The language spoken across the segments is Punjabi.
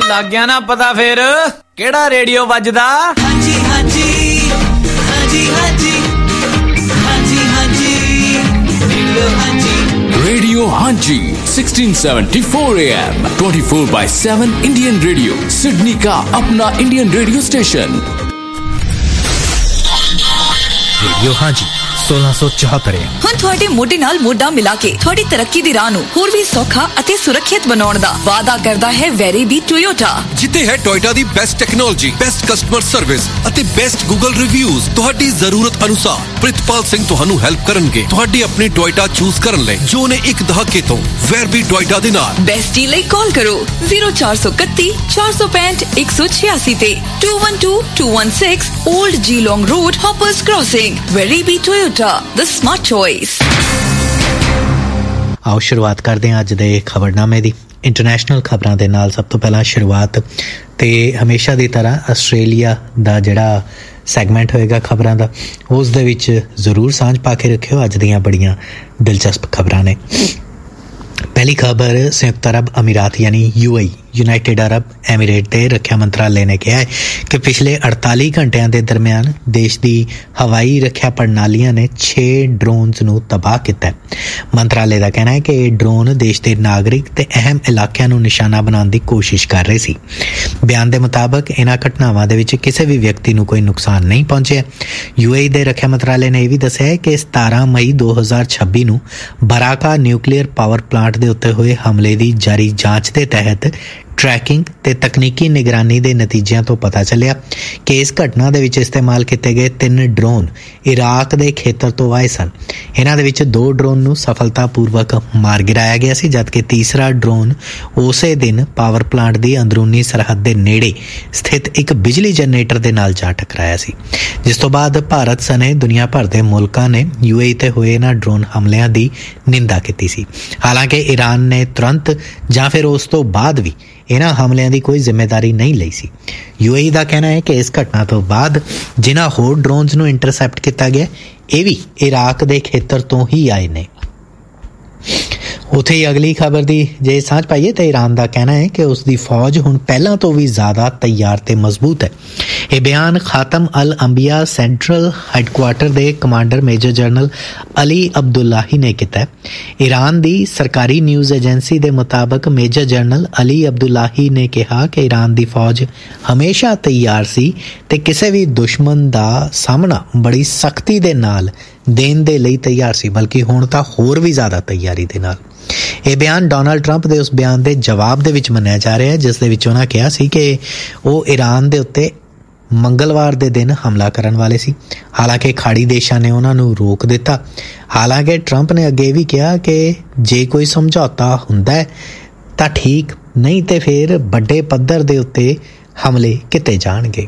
ਲੱਗ ਗਿਆ ਨਾ ਪਤਾ ਫੇਰ ਕਿਹੜਾ ਰੇਡੀਓ ਵੱਜਦਾ? ਹਾਂਜੀ ਹਾਂਜੀ ਹਾਂਜੀ ਹਾਂਜੀ ਹਾਂਜੀ ਹਾਂਜੀ ਰੇਡੀਓ ਹਾਂਜੀ Radio Hanji 1674 AM 24/7 Indian Radio Sydney का अपना Indian radio station Radio Hanji 1674 ਹੁਣ ਤੁਹਾਡੇ ਮੋਢੇ ਨਾਲ ਮੋਢਾ ਮਿਲਾ ਕੇ ਤੁਹਾਡੀ ਤਰੱਕੀ ਦੀ ਰਾਹ ਨੂੰ ਹੋਰ ਵੀ ਸੌਖਾ ਅਤੇ ਸੁਰੱਖਿਅਤ ਬਣਾਉਣ ਦਾ ਵਾਅਦਾ ਕਰਦਾ ਹੈ ਵੈਰੀਬੀ ਟੋਯੋਟਾ, ਜਿੱਥੇ ਹੈ ਟੋਯੋਟਾ ਦੀ best technology, best customer service ਅਤੇ ਬੈਸਟ ਗੂਗਲ ਰਿਵਿਊਜ਼। ਤੁਹਾਡੀ ਜ਼ਰੂਰਤ ਅਨੁਸਾਰ ਪ੍ਰਿਤਪਾਲ ਸਿੰਘ ਤੁਹਾਨੂੰ ਹੈਲਪ ਕਰਨਗੇ ਤੁਹਾਡੀ ਆਪਣੀ ਟੋਯੋਟਾ ਚੂਜ਼ ਕਰਨ ਲਈ, ਜੋ ਨੇ ਇੱਕ ਦਹਾਕੇ ਤੋਂ ਵੈਰਬੀ ਟੋਯੋਟਾ ਦੇ ਨਾਲ। ਬੈਸਟੀ ਲਈ ਕਾਲ ਕਰੋ 0431 465 186 ਤੇ 212216 Old Geelong Road, Hoppers Crossing। ਵੈਰੀਬੀ Toyota, the smart choice। ਆਓ ਸ਼ੁਰੂਆਤ ਕਰਦੇ ਹਾਂ ਅੱਜ ਦੇ ਖਬਰਨਾਮੇ ਦੀ। ਇੰਟਰਨੈਸ਼ਨਲ ਖਬਰਾਂ ਦੇ ਨਾਲ ਸਭ ਤੋਂ ਪਹਿਲਾਂ ਸ਼ੁਰੂਆਤ ਤੇ ਹਮੇਸ਼ਾ ਦੀ ਤਰ੍ਹਾਂ ਆਸਟ੍ਰੇਲੀਆ ਦਾ ਜਿਹੜਾ ਸੈਗਮੈਂਟ ਹੋਏਗਾ ਖਬਰਾਂ ਦਾ, ਉਸ ਦੇ ਵਿੱਚ ਜ਼ਰੂਰ ਸਾਂਝ ਪਾ ਕੇ ਰੱਖਿਓ। ਅੱਜ ਦੀਆਂ ਬੜੀਆਂ ਦਿਲਚਸਪ ਖਬਰਾਂ ਨੇ। ਪਹਿਲੀ ਖਬਰ ਸੰਯੁਕਤ ਅਰਬ ਅਮੀਰਾਤ ਯਾਨੀ UAE ਯੂਨਾਈਟਿਡ ਅਰਬ ਐਮੀਰੇਟ ਦੇ ਰੱਖਿਆ ਮੰਤਰਾਲੇ ਨੇ ਕਿਹਾ ਹੈ ਕਿ ਪਿਛਲੇ 48 ਘੰਟਿਆਂ ਦੇ ਦਰਮਿਆਨ ਦੇਸ਼ ਦੀ ਹਵਾਈ ਰੱਖਿਆ ਪ੍ਰਣਾਲੀਆਂ ਨੇ 6 ਡਰੋਨਸ ਨੂੰ ਤਬਾਹ ਕੀਤਾ। ਮੰਤਰਾਲੇ ਦਾ ਕਹਿਣਾ ਹੈ ਕਿ ਇਹ ਡਰੋਨ ਦੇਸ਼ ਦੇ ਨਾਗਰਿਕ ਤੇ ਅਹਿਮ ਇਲਾਕਿਆਂ ਨੂੰ ਨਿਸ਼ਾਨਾ ਬਣਾਉਣ ਦੀ ਕੋਸ਼ਿਸ਼ ਕਰ ਰਹੇ ਸੀ। ਬਿਆਨ ਦੇ ਮੁਤਾਬਕ ਇਹਨਾਂ ਘਟਨਾਵਾਂ ਦੇ ਵਿੱਚ ਕਿਸੇ ਵੀ ਵਿਅਕਤੀ ਨੂੰ ਕੋਈ ਨੁਕਸਾਨ ਨਹੀਂ ਪਹੁੰਚਿਆ। UAE ਦੇ ਰੱਖਿਆ ਮੰਤਰਾਲੇ ਨੇ ਇਹ ਵੀ ਦੱਸਿਆ ਹੈ ਕਿ 17 ਮਈ 2026 ਨੂੰ ਬਰਾਕਾ ਨਿਊਕਲੀਅਰ ਪਾਵਰ ਪਲਾਂਟ ਦੇ ਉੱਤੇ ਹੋਏ ਹਮਲੇ ਦੀ ਜਾਰੀ ਜਾਂਚ ਦੇ ਤਹਿਤ ਟਰੈਕਿੰਗ ਤੇ ਤਕਨੀਕੀ ਨਿਗਰਾਨੀ ਦੇ ਨਤੀਜਿਆਂ ਤੋਂ ਪਤਾ ਚੱਲਿਆ ਕਿ ਇਸ ਘਟਨਾ ਦੇ ਵਿੱਚ ਇਸਤੇਮਾਲ ਕੀਤੇ ਗਏ 3 ਡਰੋਨ ਇਰਾਕ ਦੇ ਖੇਤਰ ਤੋਂ ਆਏ ਸਨ। ਇਹਨਾਂ ਦੇ ਵਿੱਚ 2 ਡਰੋਨ ਨੂੰ ਸਫਲਤਾਪੂਰਵਕ ਮਾਰ ਗਿਰਾਇਆ ਗਿਆ ਸੀ, ਜਦਕਿ ਤੀਸਰਾ ਡਰੋਨ ਉਸੇ ਦਿਨ ਪਾਵਰ ਪਲਾਂਟ ਦੀ ਅੰਦਰੂਨੀ ਸਰਹੱਦ ਦੇ ਨੇੜੇ ਸਥਿਤ ਇੱਕ ਬਿਜਲੀ ਜਨਰੇਟਰ ਦੇ ਨਾਲ ਜਾ ਟਕਰਾਇਆ ਸੀ, ਜਿਸ ਤੋਂ ਬਾਅਦ ਭਾਰਤ ਸਣੇ ਦੁਨੀਆ ਭਰ ਦੇ ਮੁਲਕਾਂ ਨੇ UAE ਤੇ ਹੋਏ ਇਹਨਾਂ ਡਰੋਨ ਹਮਲਿਆਂ ਦੀ ਨਿੰਦਾ ਕੀਤੀ ਸੀ। ਹਾਲਾਂਕਿ ਈਰਾਨ ਨੇ ਤੁਰੰਤ ਜਾਂ ਫਿਰ ਉਸ ਤੋਂ ਬਾਅਦ ਵੀ ਇਹਨਾਂ ਹਮਲਿਆਂ ਦੀ ਕੋਈ ਜ਼ਿੰਮੇਵਾਰੀ ਨਹੀਂ ਲਈ ਸੀ। UAE ਦਾ ਕਹਿਣਾ ਹੈ ਕਿ ਇਸ ਘਟਨਾ ਤੋਂ ਬਾਅਦ ਜਿਨ੍ਹਾਂ ਹੋਰ ਡਰੋਨਸ ਨੂੰ ਇੰਟਰਸੈਪਟ ਕੀਤਾ ਗਿਆ, ਇਹ ਵੀ ਇਰਾਕ ਦੇ ਖੇਤਰ ਤੋਂ ਹੀ ਆਏ ਨੇ। ਉੱਥੇ ਹੀ ਅਗਲੀ ਖਬਰ ਦੀ ਜੇ ਸਾਂਝ ਪਾਈਏ ਤਾਂ ਈਰਾਨ ਦਾ ਕਹਿਣਾ ਹੈ ਕਿ ਉਸ ਦੀ ਫੌਜ ਹੁਣ ਪਹਿਲਾਂ ਤੋਂ ਵੀ ਜ਼ਿਆਦਾ ਤਿਆਰ ਤੇ ਮਜ਼ਬੂਤ ਹੈ। ਇਹ ਬਿਆਨ ਖਾਤਮ ਅਲ ਅੰਬੀਆ ਸੈਂਟਰਲ ਹੈੱਡਕੁਆਰਟਰ ਦੇ ਕਮਾਂਡਰ ਮੇਜਰ ਜਨਰਲ ਅਲੀ ਅਬਦੁੱਲਾਹੀ ਨੇ ਕੀਤਾ। ਈਰਾਨ ਦੀ ਸਰਕਾਰੀ ਨਿਊਜ਼ ਏਜੰਸੀ ਦੇ ਮੁਤਾਬਕ ਮੇਜਰ ਜਨਰਲ ਅਲੀ ਅਬਦੁੱਲਾਹੀ ਨੇ ਕਿਹਾ ਕਿ ਈਰਾਨ ਦੀ ਫੌਜ ਹਮੇਸ਼ਾ ਤਿਆਰ ਸੀ ਤੇ ਕਿਸੇ ਵੀ ਦੁਸ਼ਮਣ ਦਾ ਸਾਹਮਣਾ ਬੜੀ ਸਖਤੀ ਦੇ ਨਾਲ ਦੇਣ ਦੇ ਲਈ ਤਿਆਰ ਸੀ, ਬਲਕਿ ਹੁਣ ਤਾਂ ਹੋਰ ਵੀ ਜ਼ਿਆਦਾ ਤਿਆਰੀ ਦੇ ਨਾਲ। ਇਹ ਬਿਆਨ ਡੋਨਾਲਡ ਟਰੰਪ ਦੇ ਉਸ ਬਿਆਨ ਦੇ ਜਵਾਬ ਦੇ ਵਿੱਚ ਮੰਨਿਆ ਜਾ ਰਿਹਾ ਹੈ ਜਿਸ ਦੇ ਵਿੱਚ ਉਹਨਾਂ ਕਿਹਾ ਸੀ ਕਿ ਉਹ ਈਰਾਨ ਦੇ ਉੱਤੇ ਮੰਗਲਵਾਰ ਦੇ ਦਿਨ ਹਮਲਾ ਕਰਨ ਵਾਲੇ ਸੀ। ਹਾਲਾਂਕਿ ਖਾੜੀ ਦੇਸ਼ਾਂ ਨੇ ਉਹਨਾਂ ਨੂੰ ਰੋਕ ਦਿੱਤਾ। ਹਾਲਾਂਕਿ ਟਰੰਪ ਨੇ ਅੱਗੇ ਵੀ ਕਿਹਾ ਕਿ ਜੇ ਕੋਈ ਸਮਝੌਤਾ ਹੁੰਦਾ ਹੈ ਤਾਂ ਠੀਕ, ਨਹੀਂ ਤੇ ਫਿਰ ਵੱਡੇ ਪੱਧਰ ਦੇ ਉੱਤੇ ਹਮਲੇ ਕੀਤੇ ਜਾਣਗੇ।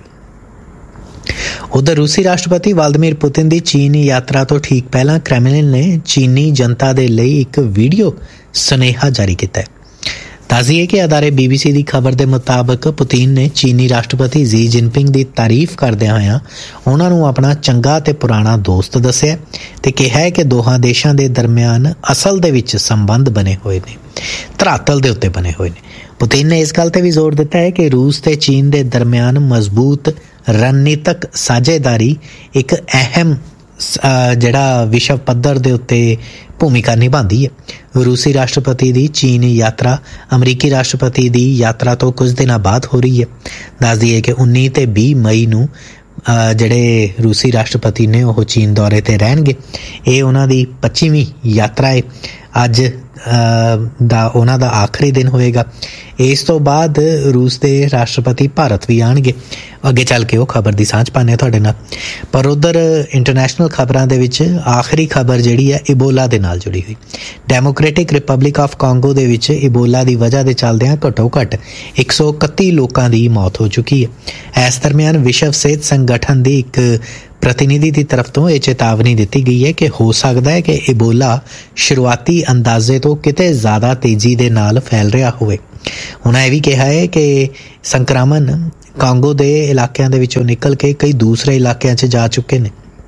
ਉਧਰ ਰੂਸੀ ਰਾਸ਼ਟਰਪਤੀ ਵਲਾਦੀਮੀਰ ਪੁਤਿਨ ਦੀ ਚੀਨ ਯਾਤਰਾ ਤੋਂ ਠੀਕ ਪਹਿਲਾਂ ਕ੍ਰੈਮਲਿਨ ਨੇ ਚੀਨੀ ਜਨਤਾ ਦੇ ਲਈ ਇੱਕ ਵੀਡੀਓ ਸੁਨੇਹਾ ਜਾਰੀ ਕੀਤਾ ਹੈ। ਦੱਸੀਏ ਕਿ ਅਦਾਰੇ BBC ਦੀ ਖਬਰ ਦੇ ਮੁਤਾਬਕ ਪੁਤਿਨ ਨੇ ਚੀਨੀ ਰਾਸ਼ਟਰਪਤੀ ਜੀ ਜਿਨਪਿੰਗ ਦੀ ਤਾਰੀਫ ਕਰਦਿਆਂ ਹੋਇਆਂ ਉਹਨਾਂ ਨੂੰ ਆਪਣਾ ਚੰਗਾ ਤੇ ਪੁਰਾਣਾ ਦੋਸਤ ਦੱਸਿਆ ਤੇ ਕਿਹਾ ਕਿ ਦੋਹਾਂ ਦੇਸ਼ਾਂ ਦੇ ਦਰਮਿਆਨ ਅਸਲ ਦੇ ਵਿੱਚ ਸੰਬੰਧ ਬਣੇ ਹੋਏ ਨੇ, ਧਰਾਤਲ ਦੇ ਉੱਤੇ ਬਣੇ ਹੋਏ ਨੇ। ਪੁਤਿਨ ਨੇ ਇਸ ਗੱਲ ਤੇ ਵੀ ਜ਼ੋਰ ਦਿੱਤਾ ਹੈ ਕਿ ਰੂਸ ਤੇ ਚੀਨ ਦੇ ਦਰਮਿਆਨ ਮਜ਼ਬੂਤ ਰਣਨੀਤਕ ਸਾਝੇਦਾਰੀ ਇੱਕ ਅਹਿਮ ਜਿਹੜਾ ਵਿਸ਼ਵ ਪੱਧਰ ਦੇ ਉੱਤੇ ਭੂਮਿਕਾ ਨਿਭਾਉਂਦੀ ਹੈ। ਰੂਸੀ ਰਾਸ਼ਟਰਪਤੀ ਦੀ ਚੀਨ ਯਾਤਰਾ ਅਮਰੀਕੀ ਰਾਸ਼ਟਰਪਤੀ ਦੀ ਯਾਤਰਾ ਤੋਂ ਕੁਝ ਦਿਨਾਂ ਬਾਅਦ ਹੋ ਰਹੀ ਹੈ। ਦੱਸ ਦਈਏ ਕਿ 19 ਤੇ 20 ਮਈ ਨੂੰ ਜਿਹੜੇ ਰੂਸੀ ਰਾਸ਼ਟਰਪਤੀ ਨੇ ਉਹ ਚੀਨ ਦੌਰੇ 'ਤੇ ਰਹਿਣਗੇ। ਇਹ ਉਹਨਾਂ ਦੀ 25ਵੀਂ ਯਾਤਰਾ ਹੈ। ਅੱਜ ਦਾ ਉਹਨਾਂ ਦਾ ਆਖਰੀ ਦਿਨ ਹੋਏਗਾ। ਇਸ ਤੋਂ ਬਾਅਦ ਰੂਸ ਦੇ ਰਾਸ਼ਟਰਪਤੀ ਭਾਰਤ ਵੀ ਆਉਣਗੇ। ਅੱਗੇ ਚੱਲ ਕੇ ਉਹ ਖਬਰ ਦੀ ਸਾਂਝ ਪਾਉਂਦੇ ਤੁਹਾਡੇ ਨਾਲ। ਪਰ ਉੱਧਰ ਇੰਟਰਨੈਸ਼ਨਲ ਖਬਰਾਂ ਦੇ ਵਿੱਚ ਆਖਰੀ ਖਬਰ ਜਿਹੜੀ ਹੈ ਇਬੋਲਾ ਦੇ ਨਾਲ ਜੁੜੀ ਹੋਈ। ਡੈਮੋਕ੍ਰੈਟਿਕ ਰਿਪਬਲਿਕ ਆਫ ਕਾਂਗੋ ਦੇ ਵਿੱਚ ਇਬੋਲਾ ਦੀ ਵਜ੍ਹਾ ਦੇ ਚੱਲਦਿਆਂ ਘੱਟੋ ਘੱਟ 131 ਲੋਕਾਂ ਦੀ ਮੌਤ ਹੋ ਚੁੱਕੀ ਹੈ। ਇਸ ਦਰਮਿਆਨ ਵਿਸ਼ਵ ਸਿਹਤ ਸੰਗਠਨ ਦੀ ਇੱਕ ਪ੍ਰਤੀਨਿਧੀ ਦੀ ਤਰਫ ਤੋਂ ਇਹ ਚੇਤਾਵਨੀ ਦਿੱਤੀ ਗਈ ਹੈ ਕਿ ਹੋ ਸਕਦਾ ਹੈ ਕਿ ਇਬੋਲਾ ਸ਼ੁਰੂਆਤੀ ਅੰਦਾਜ਼ੇ ਤੋਂ ਕਿਤੇ ਜ਼ਿਆਦਾ ਤੇਜ਼ੀ ਦੇ ਨਾਲ ਫੈਲ ਰਿਹਾ ਹੋਵੇ। ਉਹਨਾਂ ਇਹ ਵੀ ਕਿਹਾ ਹੈ ਕਿ ਸੰਕਰਮਣ ਕਾਂਗੋ ਦੇ ਇਲਾਕਿਆਂ ਦੇ ਵਿੱਚੋਂ ਨਿਕਲ ਕੇ ਕਈ ਦੂਸਰੇ ਇਲਾਕਿਆਂ 'ਚ ਜਾ ਚੁੱਕੇ ਨੇ।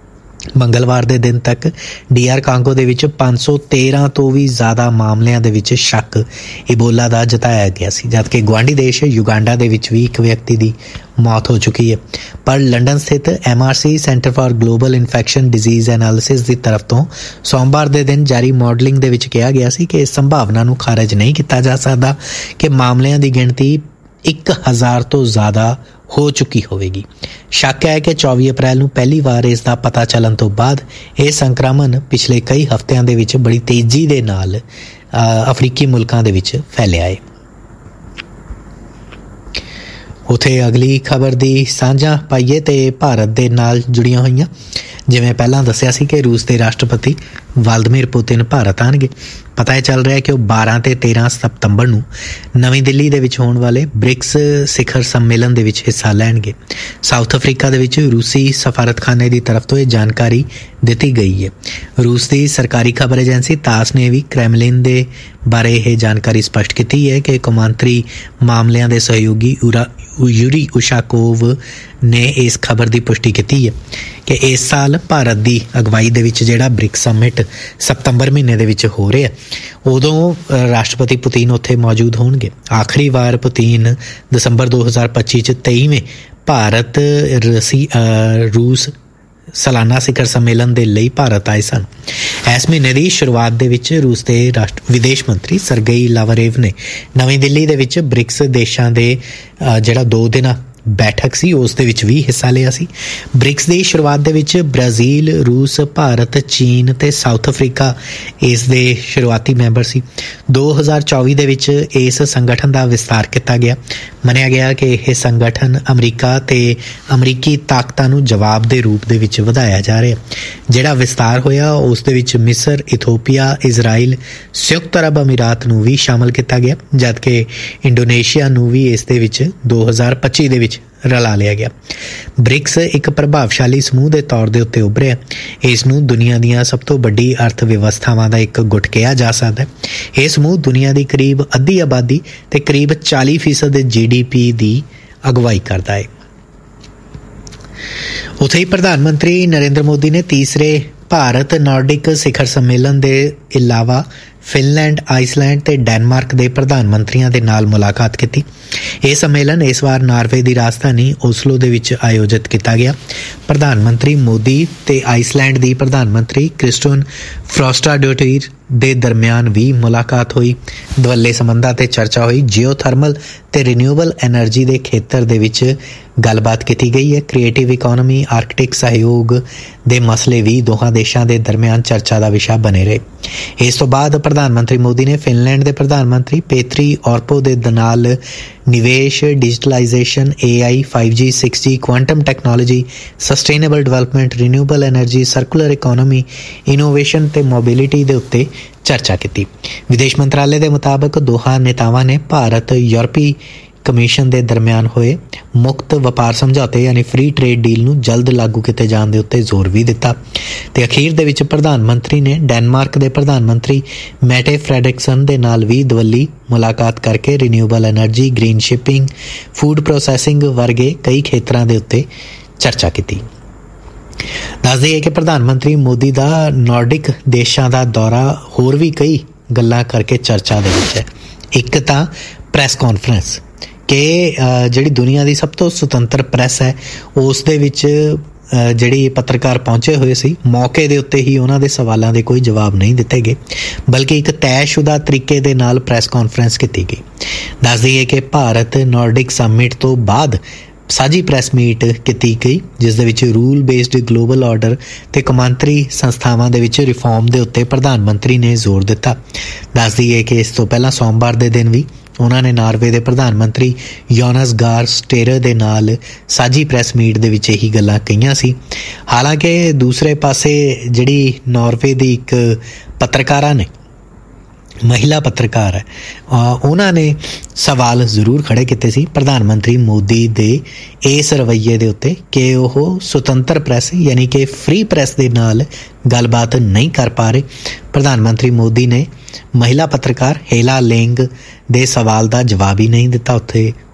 ਮੰਗਲਵਾਰ ਦੇ ਦਿਨ ਤੱਕ DR ਕਾਂਗੋ ਦੇ ਵਿੱਚ 513 ਤੋਂ ਵੀ ਜ਼ਿਆਦਾ ਮਾਮਲਿਆਂ ਦੇ ਵਿੱਚ ਸ਼ੱਕ ਇਬੋਲਾ ਦਾ ਜਤਾਇਆ ਗਿਆ ਸੀ, ਜਦਕਿ ਗੁਆਂਢੀ ਦੇਸ਼ ਯੁਗਾਂਡਾ ਦੇ ਵਿੱਚ ਵੀ ਇੱਕ ਵਿਅਕਤੀ ਦੀ ਮੌਤ ਹੋ ਚੁੱਕੀ ਹੈ। ਪਰ ਲੰਡਨ ਸਥਿਤ MRC centre for global infection disease analysis ਦੀ ਤਰਫ ਤੋਂ ਸੋਮਵਾਰ ਦੇ ਦਿਨ ਜਾਰੀ ਮਾਡਲਿੰਗ ਦੇ ਵਿੱਚ ਕਿਹਾ ਗਿਆ ਸੀ ਕਿ ਇਸ ਸੰਭਾਵਨਾ ਨੂੰ ਖਾਰਜ ਨਹੀਂ ਕੀਤਾ ਜਾ ਸਕਦਾ ਕਿ ਮਾਮਲਿਆਂ ਦੀ ਗਿਣਤੀ 1000 ਤੋਂ ਜ਼ਿਆਦਾ ਹੋ ਚੁੱਕੀ ਹੋਵੇਗੀ। ਸ਼ੱਕ ਹੈ ਕਿ 24 ਅਪ੍ਰੈਲ ਨੂੰ ਪਹਿਲੀ ਵਾਰ ਇਸ ਦਾ ਪਤਾ ਚੱਲਣ ਤੋਂ ਬਾਅਦ ਇਹ ਸੰਕਰਮਣ ਪਿਛਲੇ ਕਈ ਹਫ਼ਤਿਆਂ ਦੇ ਵਿੱਚ ਬੜੀ ਤੇਜ਼ੀ ਦੇ ਨਾਲ ਅਫਰੀਕੀ ਮੁਲਕਾਂ ਦੇ ਵਿੱਚ ਫੈਲਿਆ ਹੈ। ਉੱਥੇ ਅਗਲੀ ਖਬਰ ਦੀ ਸਾਂਝਾ ਪਾਈਏ ਤੇ ਭਾਰਤ ਦੇ ਨਾਲ ਜੁੜੀਆਂ ਹੋਈਆਂ। ਜਿਵੇਂ ਪਹਿਲਾਂ ਦੱਸਿਆ ਸੀ ਕਿ ਰੂਸ ਦੇ ਰਾਸ਼ਟਰਪਤੀ ਵਲਾਦੀਮੀਰ ਪੁਤਿਨ ਭਾਰਤ ਆਉਣਗੇ। ਪਤਾ ਚੱਲ ਰਿਹਾ ਕਿ ਉਹ 12 ਤੇ 13 ਸਤੰਬਰ ਨੂੰ ਨਵੀਂ ਦਿੱਲੀ ਦੇ ਵਿੱਚ ਹੋਣ ਵਾਲੇ ਬ੍ਰਿਕਸ ਸਿਖਰ ਸੰਮੇਲਨ ਦੇ ਵਿੱਚ ਹਿੱਸਾ ਲੈਣਗੇ। ਸਾਊਥ ਅਫਰੀਕਾ ਦੇ ਵਿੱਚ ਰੂਸੀ ਸਫਾਰਤਖਾਨੇ ਦੀ ਤਰਫ ਤੋਂ ਇਹ ਜਾਣਕਾਰੀ ਦਿੱਤੀ ਗਈ ਹੈ। ਰੂਸ ਦੀ ਸਰਕਾਰੀ ਖਬਰ ਏਜੰਸੀ ਤਾਸ ਨੇ ਵੀ ਕ੍ਰੈਮਲਿਨ ਦੇ ਬਾਰੇ ਇਹ ਜਾਣਕਾਰੀ ਸਪਸ਼ਟ ਕੀਤੀ ਹੈ ਕਿ ਕੌਮਾਂਤਰੀ ਮਾਮਲਿਆਂ ਦੇ ਸਹਿਯੋਗੀ ਯੂਰੀ ਉਸ਼ਾਕੋਵ ਨੇ ਇਸ ਖਬਰ ਦੀ ਪੁਸ਼ਟੀ ਕੀਤੀ ਹੈ ਕਿ ਇਸ ਸਾਲ ਭਾਰਤ ਦੀ ਅਗਵਾਈ ਦੇ ਵਿੱਚ ਜਿਹੜਾ ਬ੍ਰਿਕਸ ਸਮਿਟ ਸਤੰਬਰ ਮਹੀਨੇ ਦੇ ਵਿੱਚ ਹੋ ਰਿਹਾ, ਉਦੋਂ ਰਾਸ਼ਟਰਪਤੀ ਪੁਤਿਨ ਉੱਥੇ ਮੌਜੂਦ ਹੋਣਗੇ। ਆਖਰੀ ਵਾਰ ਪੁਤਿਨ ਦਸੰਬਰ 2025 'ਚ 23ਵੇਂ ਭਾਰਤ ਰੂਸ ਸਾਲਾਨਾ ਸਿਖਰ ਸੰਮੇਲਨ ਦੇ ਲਈ ਭਾਰਤ ਆਏ ਸਨ। ਇਸ ਮਹੀਨੇ ਦੀ ਸ਼ੁਰੂਆਤ ਦੇ ਵਿੱਚ ਰੂਸ ਦੇ ਵਿਦੇਸ਼ ਮੰਤਰੀ ਸਰਗੇਈ ਲਾਵਰੇਵ ਨੇ ਨਵੀਂ ਦਿੱਲੀ ਦੇ ਵਿੱਚ ਬ੍ਰਿਕਸ ਦੇਸ਼ਾਂ ਦੇ ਜਿਹੜਾ 2 ਦਿਨਾਂ ਬੈਠਕ ਸੀ ਉਸ ਦੇ ਵਿੱਚ ਵੀ ਹਿੱਸਾ ਲਿਆ ਸੀ। ਬ੍ਰਿਕਸ ਦੀ ਸ਼ੁਰੂਆਤ ਦੇ ਵਿੱਚ ਬ੍ਰਾਜ਼ੀਲ, ਰੂਸ, ਭਾਰਤ, ਚੀਨ ਤੇ ਸਾਊਥ ਅਫਰੀਕਾ ਇਸ ਦੇ ਸ਼ੁਰੂਆਤੀ ਮੈਂਬਰ ਸੀ। 2024 ਦੇ ਵਿੱਚ ਇਸ ਸੰਗਠਨ ਦਾ ਵਿਸਤਾਰ ਕੀਤਾ ਗਿਆ। ਮੰਨਿਆ ਗਿਆ ਕਿ ਇਹ ਸੰਗਠਨ ਅਮਰੀਕਾ ਤੇ ਅਮਰੀਕੀ ਤਾਕਤਾਂ ਨੂੰ ਜਵਾਬ ਦੇ ਰੂਪ ਦੇ ਵਿੱਚ ਵਧਾਇਆ ਜਾ ਰਿਹਾ। ਜਿਹੜਾ ਵਿਸਤਾਰ ਹੋਇਆ ਉਸ ਦੇ ਵਿੱਚ ਮਿਸਰ, ਇਥੋਪੀਆ, ਇਜ਼ਰਾਈਲ, ਸੰਯੁਕਤ ਅਰਬ ਅਮੀਰਾਤ ਨੂੰ ਵੀ ਸ਼ਾਮਲ ਕੀਤਾ ਗਿਆ, ਜਦਕਿ ਇੰਡੋਨੇਸ਼ੀਆ ਨੂੰ ਵੀ ਇਸ ਦੇ ਵਿੱਚ 2025 ਦੇ ਵਿੱਚ ਰਲਾ ਲਿਆ ਗਿਆ। ਬ੍ਰਿਕਸ ਇੱਕ ਪ੍ਰਭਾਵਸ਼ਾਲੀ ਸਮੂਹ ਦੇ ਤੌਰ ਦੇ ਉੱਤੇ ਉੱਭਰਿਆ। ਇਸ ਨੂੰ ਦੁਨੀਆ ਦੀਆਂ ਸਭ ਤੋਂ ਵੱਡੀ ਅਰਥ ਵਿਵਸਥਾਵਾਂ ਦਾ ਇੱਕ ਗੁੱਟ ਕਿਹਾ ਜਾ ਸਕਦਾ ਹੈ। ਇਹ ਸਮੂਹ ਦੁਨੀਆ ਦੀ ਕਰੀਬ ਅੱਧੀ ਆਬਾਦੀ ਤੇ ਕਰੀਬ 40% ਦੇ GDP ਦੀ ਅਗਵਾਈ ਕਰਦਾ ਹੈ। ਉੱਥੇ ਹੀ ਪ੍ਰਧਾਨ ਮੰਤਰੀ ਨਰਿੰਦਰ ਮੋਦੀ ਨੇ ਤੀਸਰੇ ਭਾਰਤ ਨਾਰਡਿਕ ਸਿਖਰ ਸੰਮੇਲਨ ਦੇ ਇਲਾਵਾ ਫਿਨਲੈਂਡ, ਆਈਸਲੈਂਡ ਤੇ ਡੈਨਮਾਰਕ ਦੇ ਪ੍ਰਧਾਨ ਮੰਤਰੀਆਂ ਦੇ ਨਾਲ ਮੁਲਾਕਾਤ ਕੀਤੀ। ਇਹ ਸੰਮੇਲਨ ਇਸ ਵਾਰ ਨਾਰਵੇ ਦੀ ਰਾਜਧਾਨੀ ਓਸਲੋ ਦੇ ਵਿੱਚ ਆਯੋਜਿਤ ਕੀਤਾ ਗਿਆ। ਪ੍ਰਧਾਨ ਮੰਤਰੀ ਮੋਦੀ ਤੇ ਆਈਸਲੈਂਡ ਦੀ ਪ੍ਰਧਾਨ ਮੰਤਰੀ ਕ੍ਰਿਸਟਨ ਫਰੋਸਟਾਡੋਟਿਰ ਦੇ ਦਰਮਿਆਨ ਵੀ ਮੁਲਾਕਾਤ ਹੋਈ। ਦੁਵੱਲੇ ਸੰਬੰਧਾਂ ਤੇ ਚਰਚਾ ਹੋਈ। ਜਿਓਥਰਮਲ ਤੇ ਰੀਨਿਊਏਬਲ ਐਨਰਜੀ ਦੇ ਖੇਤਰ ਦੇ ਵਿੱਚ ਗੱਲਬਾਤ ਕੀਤੀ ਗਈ ਹੈ। ਕ੍ਰੀਏਟਿਵ ਇਕੋਨਮੀ, ਆਰਕਟਿਕ ਸਹਿਯੋਗ ਦੇ ਮਸਲੇ ਵੀ ਦੋਹਾਂ ਦੇਸ਼ਾਂ ਦੇ ਦਰਮਿਆਨ ਚਰਚਾ ਦਾ ਵਿਸ਼ਾ ਬਣੇ ਰਹੇ। ਇਸ ਤੋਂ ਬਾਅਦ ਪ੍ਰਧਾਨ ਮੰਤਰੀ ਮੋਦੀ ਨੇ ਫਿਨਲੈਂਡ ਦੇ ਪ੍ਰਧਾਨ ਮੰਤਰੀ ਪੇਤਰੀ ਔਰਪੋ ਦੇ ਨਾਲ ਨਿਵੇਸ਼, digitalisation, AI, 5G, 6G, quantum technology, sustainable development, renewable energy, circular economy, innovation ਤੇ ਮੋਬਿਲਿਟੀ ਦੇ ਉੱਤੇ ਚਰਚਾ ਕੀਤੀ। ਵਿਦੇਸ਼ ਮੰਤਰਾਲੇ ਦੇ ਮੁਤਾਬਕ ਦੋਹਾਂ ਨੇਤਾਵਾਂ ਨੇ ਭਾਰਤ ਯੂਰਪੀ ਕਮਿਸ਼ਨ ਦੇ ਦਰਮਿਆਨ ਹੋਏ ਮੁਕਤ ਵਪਾਰ ਸਮਝੌਤੇ ਯਾਨੀ ਫ੍ਰੀ ਟ੍ਰੇਡ ਡੀਲ ਨੂੰ ਜਲਦ ਲਾਗੂ ਕੀਤੇ ਜਾਣ ਦੇ ਉੱਤੇ ਜ਼ੋਰ ਵੀ ਦਿੱਤਾ। ਤੇ ਅਖੀਰ ਦੇ ਵਿੱਚ ਪ੍ਰਧਾਨ ਮੰਤਰੀ ਨੇ ਡੈਨਮਾਰਕ ਦੇ ਪ੍ਰਧਾਨ ਮੰਤਰੀ ਮੈਟੇ ਫ੍ਰੈਡਰਿਕਸਨ ਦੇ ਨਾਲ ਵੀ ਦਵੱਲੀ ਮੁਲਾਕਾਤ ਕਰਕੇ renewable energy, green shipping, food processing ਵਰਗੇ ਕਈ ਖੇਤਰਾਂ ਦੇ ਉੱਤੇ ਚਰਚਾ ਕੀਤੀ। ਦੱਸ ਦਈਏ ਕਿ ਪ੍ਰਧਾਨ ਮੰਤਰੀ ਮੋਦੀ ਦਾ ਨਾਰਡਿਕ ਦੇਸ਼ਾਂ ਦਾ ਦੌਰਾ ਹੋਰ ਵੀ ਕਈ ਗੱਲਾਂ ਕਰਕੇ ਚਰਚਾ ਦੇ ਵਿੱਚ ਹੈ। ਇੱਕ ਤਾਂ ਪ੍ਰੈਸ ਕਾਨਫਰੰਸ ਕਿ ਜਿਹੜੀ ਦੁਨੀਆ ਦੀ ਸਭ ਤੋਂ ਸੁਤੰਤਰ ਪ੍ਰੈਸ ਹੈ ਉਸ ਦੇ ਵਿੱਚ ਜਿਹੜੀ ਪੱਤਰਕਾਰ ਪਹੁੰਚੇ ਹੋਏ ਸੀ, ਮੌਕੇ ਦੇ ਉੱਤੇ ਹੀ ਉਹਨਾਂ ਦੇ ਸਵਾਲਾਂ ਦੇ ਕੋਈ ਜਵਾਬ ਨਹੀਂ ਦਿੱਤੇ ਗਏ, ਬਲਕਿ ਇੱਕ ਤੈਅਸ਼ੁਦਾ ਤਰੀਕੇ ਦੇ ਨਾਲ ਪ੍ਰੈਸ ਕਾਨਫਰੰਸ ਕੀਤੀ ਗਈ। ਦੱਸ ਦਈਏ ਕਿ ਭਾਰਤ ਨਾਰਡਿਕ ਸਮਿਟ ਤੋਂ ਬਾਅਦ ਸਾਂਝੀ ਪ੍ਰੈਸ ਮੀਟ ਕੀਤੀ ਗਈ, ਜਿਸ ਦੇ ਵਿੱਚ ਰੂਲ ਬੇਸਡ ਗਲੋਬਲ ਆਰਡਰ ਤੇ ਕੌਮਾਂਤਰੀ ਸੰਸਥਾਵਾਂ ਦੇ ਵਿੱਚ ਰਿਫਾਰਮ ਦੇ ਉੱਤੇ ਪ੍ਰਧਾਨ ਮੰਤਰੀ ਨੇ ਜ਼ੋਰ ਦਿੱਤਾ। ਦੱਸ ਦਈਏ ਕਿ ਇਸ ਤੋਂ ਪਹਿਲਾਂ ਸੋਮਵਾਰ ਦੇ ਦਿਨ ਵੀ ਉਹਨਾਂ ਨੇ ਨਾਰਵੇ ਦੇ ਪ੍ਰਧਾਨ ਮੰਤਰੀ ਯੋਨਸ ਗਾਰ ਸਟੇਰਰ ਦੇ ਨਾਲ ਸਾਂਝੀ ਪ੍ਰੈਸ ਮੀਟ ਦੇ ਵਿੱਚ ਇਹੀ ਗੱਲਾਂ ਕਹੀਆਂ ਸੀ। ਹਾਲਾਂਕਿ ਦੂਸਰੇ ਪਾਸੇ ਜਿਹੜੀ ਨਾਰਵੇ ਦੀ ਇੱਕ ਪੱਤਰਕਾਰਾਂ ਨੇ, ਮਹਿਲਾ ਪੱਤਰਕਾਰ ਹੈ, ਉਹਨਾਂ ਨੇ ਸਵਾਲ ਜ਼ਰੂਰ ਖੜੇ ਕੀਤੇ ਸੀ ਪ੍ਰਧਾਨ ਮੰਤਰੀ ਮੋਦੀ ਦੇ ਇਸ ਰਵੱਈਏ ਦੇ ਉੱਤੇ ਕਿ ਉਹ ਸੁਤੰਤਰ ਪ੍ਰੈਸ ਯਾਨੀ ਕਿ ਫ੍ਰੀ ਪ੍ਰੈਸ ਦੇ ਨਾਲ ਗੱਲਬਾਤ ਨਹੀਂ ਕਰ ਪਾ ਰਹੇ। ਪ੍ਰਧਾਨ ਮੰਤਰੀ ਮੋਦੀ ਨੇ ਮਹਿਲਾ ਪੱਤਰਕਾਰ ਹੇਲਾ ਲੇਂਗ ਦੇ ਸਵਾਲ ਦਾ ਜਵਾਬ ਹੀ ਨਹੀਂ ਦਿੱਤਾ। ਉੱਥੇ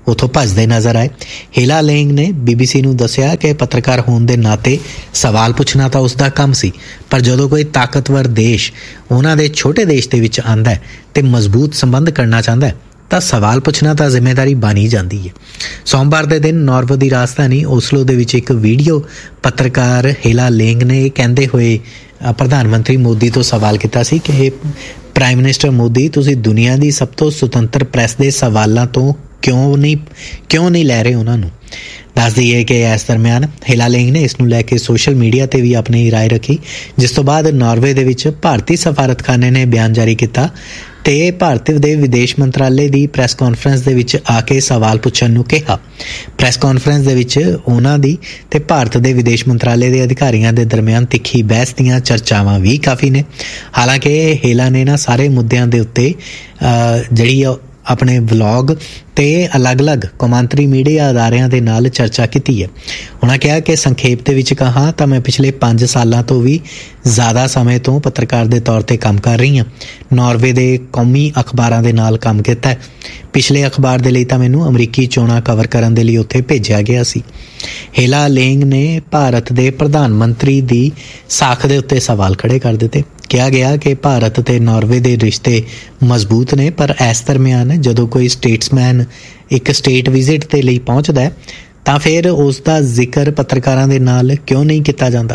ਉੱਥੋਂ ਭੱਜਦੇ ਨਜ਼ਰ ਆਏ। ਹੀਲਾ ਲੇਂਗ ਨੇ BBC ਨੂੰ ਦੱਸਿਆ ਕਿ ਪੱਤਰਕਾਰ ਹੋਣ ਦੇ ਨਾਤੇ ਸਵਾਲ ਪੁੱਛਣਾ ਤਾਂ ਉਸ ਦਾ ਕੰਮ ਸੀ, ਪਰ ਜਦੋਂ ਕੋਈ ਤਾਕਤਵਰ ਦੇਸ਼ ਉਹਨਾਂ ਦੇ ਛੋਟੇ ਦੇਸ਼ ਦੇ ਵਿੱਚ ਆਉਂਦਾ ਹੈ ਤੇ ਮਜ਼ਬੂਤ ਸੰਬੰਧ ਕਰਨਾ ਚਾਹੁੰਦਾ ਹੈ ਤਾਂ ਸਵਾਲ ਪੁੱਛਣਾ ਤਾਂ ਜ਼ਿੰਮੇਵਾਰੀ ਬਣ ਹੀ ਜਾਂਦੀ ਹੈ। ਸੋਮਵਾਰ ਦੇ ਦਿਨ ਨਾਰਵੇ ਦੀ ਰਾਜਧਾਨੀ ਓਸਲੋ ਦੇ ਵਿੱਚ ਇੱਕ ਵੀਡੀਓ ਪੱਤਰਕਾਰ ਹੀਲਾ ਲੇਂਗ ਨੇ ਇਹ ਕਹਿੰਦੇ ਹੋਏ ਪ੍ਰਧਾਨ ਮੰਤਰੀ ਮੋਦੀ ਤੋਂ ਸਵਾਲ ਕੀਤਾ ਸੀ ਕਿ ਪ੍ਰਾਈਮ ਮਿਨਿਸਟਰ ਮੋਦੀ, ਤੁਸੀਂ ਦੁਨੀਆ ਦੀ ਸਭ ਤੋਂ ਸੁਤੰਤਰ ਪ੍ਰੈਸ ਦੇ ਸਵਾਲਾਂ ਤੋਂ ਕਿਉਂ ਨਹੀਂ ਲੈ ਰਹੇ ਉਹਨਾਂ ਨੂੰ। ਦੱਸ ਦਈਏ ਕਿ ਇਸ ਦਰਮਿਆਨ ਹੀਲਾ ਲੇਂਗ ਨੇ ਇਸ ਨੂੰ ਲੈ ਕੇ ਸੋਸ਼ਲ ਮੀਡੀਆ ਤੇ ਵੀ ਆਪਣੀ ਰਾਏ ਰੱਖੀ, ਜਿਸ ਤੋਂ ਬਾਅਦ ਨਾਰਵੇ ਦੇ ਵਿੱਚ ਭਾਰਤੀ ਸਫਾਰਤਖਾਨੇ ਨੇ ਬਿਆਨ ਜਾਰੀ ਕੀਤਾ ਤੇ ਭਾਰਤ ਦੇ ਵਿਦੇਸ਼ ਮੰਤਰਾਲੇ ਦੀ ਪ੍ਰੈਸ ਕਾਨਫਰੰਸ ਦੇ ਵਿੱਚ ਆ ਕੇ ਸਵਾਲ ਪੁੱਛਣ ਨੂੰ ਕਿਹਾ। ਪ੍ਰੈਸ ਕਾਨਫਰੰਸ ਦੇ ਵਿੱਚ ਉਹਨਾਂ ਦੀ ਤੇ ਭਾਰਤ ਦੇ ਵਿਦੇਸ਼ ਮੰਤਰਾਲੇ ਦੇ ਅਧਿਕਾਰੀਆਂ ਦੇ ਦਰਮਿਆਨ ਤਿੱਖੀ ਬਹਿਸ ਦੀਆਂ ਚਰਚਾਵਾਂ ਵੀ ਕਾਫੀ ਨੇ। ਹਾਲਾਂਕਿ ਹੀਲਾ ਨੇ ਸਾਰੇ ਮੁੱਦਿਆਂ ਦੇ ਉੱਤੇ ਜਿਹੜੀ ਆਪਣੇ ਵਲੌਗ ਤੇ ਅਲੱਗ-ਅਲੱਗ ਕੌਮਾਂਤਰੀ ਮੀਡੀਆ ਅਦਾਰਿਆਂ ਦੇ ਨਾਲ ਚਰਚਾ ਕੀਤੀ ਹੈ। ਉਹਨਾਂ ਕਿਹਾ ਕਿ ਸੰਖੇਪ ਦੇ ਵਿੱਚ ਕਹਾਂ ਤਾਂ ਮੈਂ ਪਿਛਲੇ 5 ਸਾਲਾਂ ਤੋਂ ਵੀ ਜ਼ਿਆਦਾ ਸਮੇਂ ਤੋਂ ਪੱਤਰਕਾਰ ਦੇ ਤੌਰ ਤੇ ਕੰਮ ਕਰ ਰਹੀ ਹਾਂ। ਨਾਰਵੇ ਦੇ ਕੌਮੀ ਅਖਬਾਰਾਂ ਦੇ ਨਾਲ ਕੰਮ ਕੀਤਾ ਹੈ। ਪਿਛਲੇ ਅਖਬਾਰ ਦੇ ਲਈ ਤਾਂ ਮੈਨੂੰ ਅਮਰੀਕੀ ਚੋਣਾਂ ਕਵਰ ਕਰਨ ਦੇ ਲਈ ਉੱਥੇ ਭੇਜਿਆ ਗਿਆ ਸੀ। ਹੀਲਾ ਲੇਂਗ ਨੇ ਭਾਰਤ ਦੇ ਪ੍ਰਧਾਨ ਮੰਤਰੀ ਦੀ ਸਾਖ ਦੇ ਉੱਤੇ ਸਵਾਲ ਖੜੇ ਕਰ ਦਿੱਤੇ। ਕਿਹਾ ਗਿਆ ਕਿ ਭਾਰਤ ਤੇ ਨਾਰਵੇ ਦੇ ਰਿਸ਼ਤੇ ਮਜ਼ਬੂਤ ਨੇ, ਪਰ ਇਸ ਦਰਮਿਆਨ ਜਦੋਂ ਕੋਈ ਸਟੇਟਸਮੈਨ ਇੱਕ ਸਟੇਟ ਵਿਜ਼ਿਟ ਦੇ ਲਈ ਪਹੁੰਚਦਾ ਹੈ ਤਾਂ ਫਿਰ ਉਸ ਦਾ ਜ਼ਿਕਰ ਪੱਤਰਕਾਰਾਂ ਦੇ ਨਾਲ ਕਿਉਂ ਨਹੀਂ ਕੀਤਾ ਜਾਂਦਾ।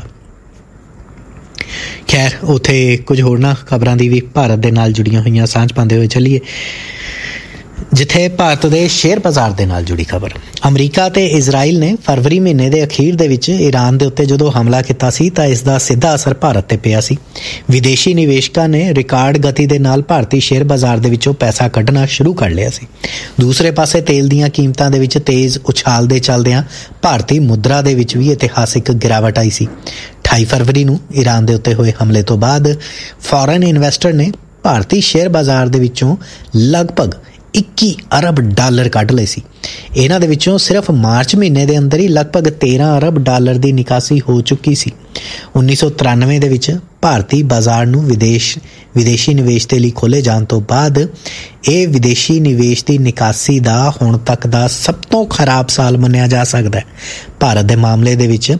ਖੈਰ, ਉੱਥੇ ਕੁਝ ਹੋਰਨਾਂ ਖਬਰਾਂ ਦੀ ਵੀ ਭਾਰਤ ਦੇ ਨਾਲ ਜੁੜੀਆਂ ਹੋਈਆਂ ਸਾਂਝ ਪਾਉਂਦੇ ਹੋਏ ਚੱਲੀਏ, ਜਿੱਥੇ ਭਾਰਤ ਦੇ ਸ਼ੇਅਰ ਬਾਜ਼ਾਰ ਦੇ ਨਾਲ ਜੁੜੀ ਖਬਰ। ਅਮਰੀਕਾ ਤੇ ਇਜ਼ਰਾਈਲ ਨੇ ਫਰਵਰੀ ਮਹੀਨੇ ਦੇ ਅਖੀਰ ਦੇ ਵਿੱਚ ਈਰਾਨ ਦੇ ਉੱਤੇ ਜਦੋਂ ਹਮਲਾ ਕੀਤਾ ਸੀ ਤਾਂ ਇਸ ਦਾ ਸਿੱਧਾ ਅਸਰ ਭਾਰਤ ਤੇ ਪਿਆ ਸੀ। ਵਿਦੇਸ਼ੀ ਨਿਵੇਸ਼ਕਾਂ ਨੇ ਰਿਕਾਰਡ ਗਤੀ ਦੇ ਨਾਲ ਭਾਰਤੀ ਸ਼ੇਅਰ ਬਾਜ਼ਾਰ ਦੇ ਵਿੱਚੋਂ ਪੈਸਾ ਕੱਢਣਾ ਸ਼ੁਰੂ ਕਰ ਲਿਆ ਸੀ। ਦੂਸਰੇ ਪਾਸੇ ਤੇਲ ਦੀਆਂ ਕੀਮਤਾਂ ਦੇ ਵਿੱਚ ਤੇਜ਼ ਉਛਾਲ ਦੇ ਚੱਲਦਿਆਂ ਭਾਰਤੀ ਮੁਦਰਾ ਦੇ ਵਿੱਚ ਵੀ ਇਤਿਹਾਸਿਕ ਗਿਰਾਵਟ ਆਈ ਸੀ। 28 ਫਰਵਰੀ ਨੂੰ ਈਰਾਨ ਦੇ ਉੱਤੇ ਹੋਏ ਹਮਲੇ ਤੋਂ ਬਾਅਦ ਫੋਰਨ ਇਨਵੈਸਟਰ ਨੇ ਭਾਰਤੀ ਸ਼ੇਅਰ ਬਾਜ਼ਾਰ ਦੇ ਵਿੱਚੋਂ ਲਗਭਗ 21 ਅਰਬ ਡਾਲਰ ਕੱਢ ਲਏ ਸੀ। ਇਹਨਾਂ ਦੇ ਵਿੱਚੋਂ ਸਿਰਫ ਮਾਰਚ ਮਹੀਨੇ ਦੇ ਅੰਦਰ ਹੀ ਲਗਭਗ 13 ਅਰਬ ਡਾਲਰ ਦੀ ਨਿਕਾਸੀ ਹੋ ਚੁੱਕੀ ਸੀ। 1993 ਦੇ ਵਿੱਚ ਭਾਰਤੀ ਬਾਜ਼ਾਰ ਨੂੰ ਵਿਦੇਸ਼ੀ ਨਿਵੇਸ਼ ਦੇ ਲਈ ਖੋਲ੍ਹੇ ਜਾਣ ਤੋਂ ਬਾਅਦ ਇਹ ਵਿਦੇਸ਼ੀ ਨਿਵੇਸ਼ ਦੀ ਨਿਕਾਸੀ ਦਾ ਹੁਣ ਤੱਕ ਦਾ ਸਭ ਤੋਂ ਖਰਾਬ ਸਾਲ ਮੰਨਿਆ ਜਾ ਸਕਦਾ ਹੈ। ਭਾਰਤ ਦੇ ਮਾਮਲੇ ਦੇ ਵਿੱਚ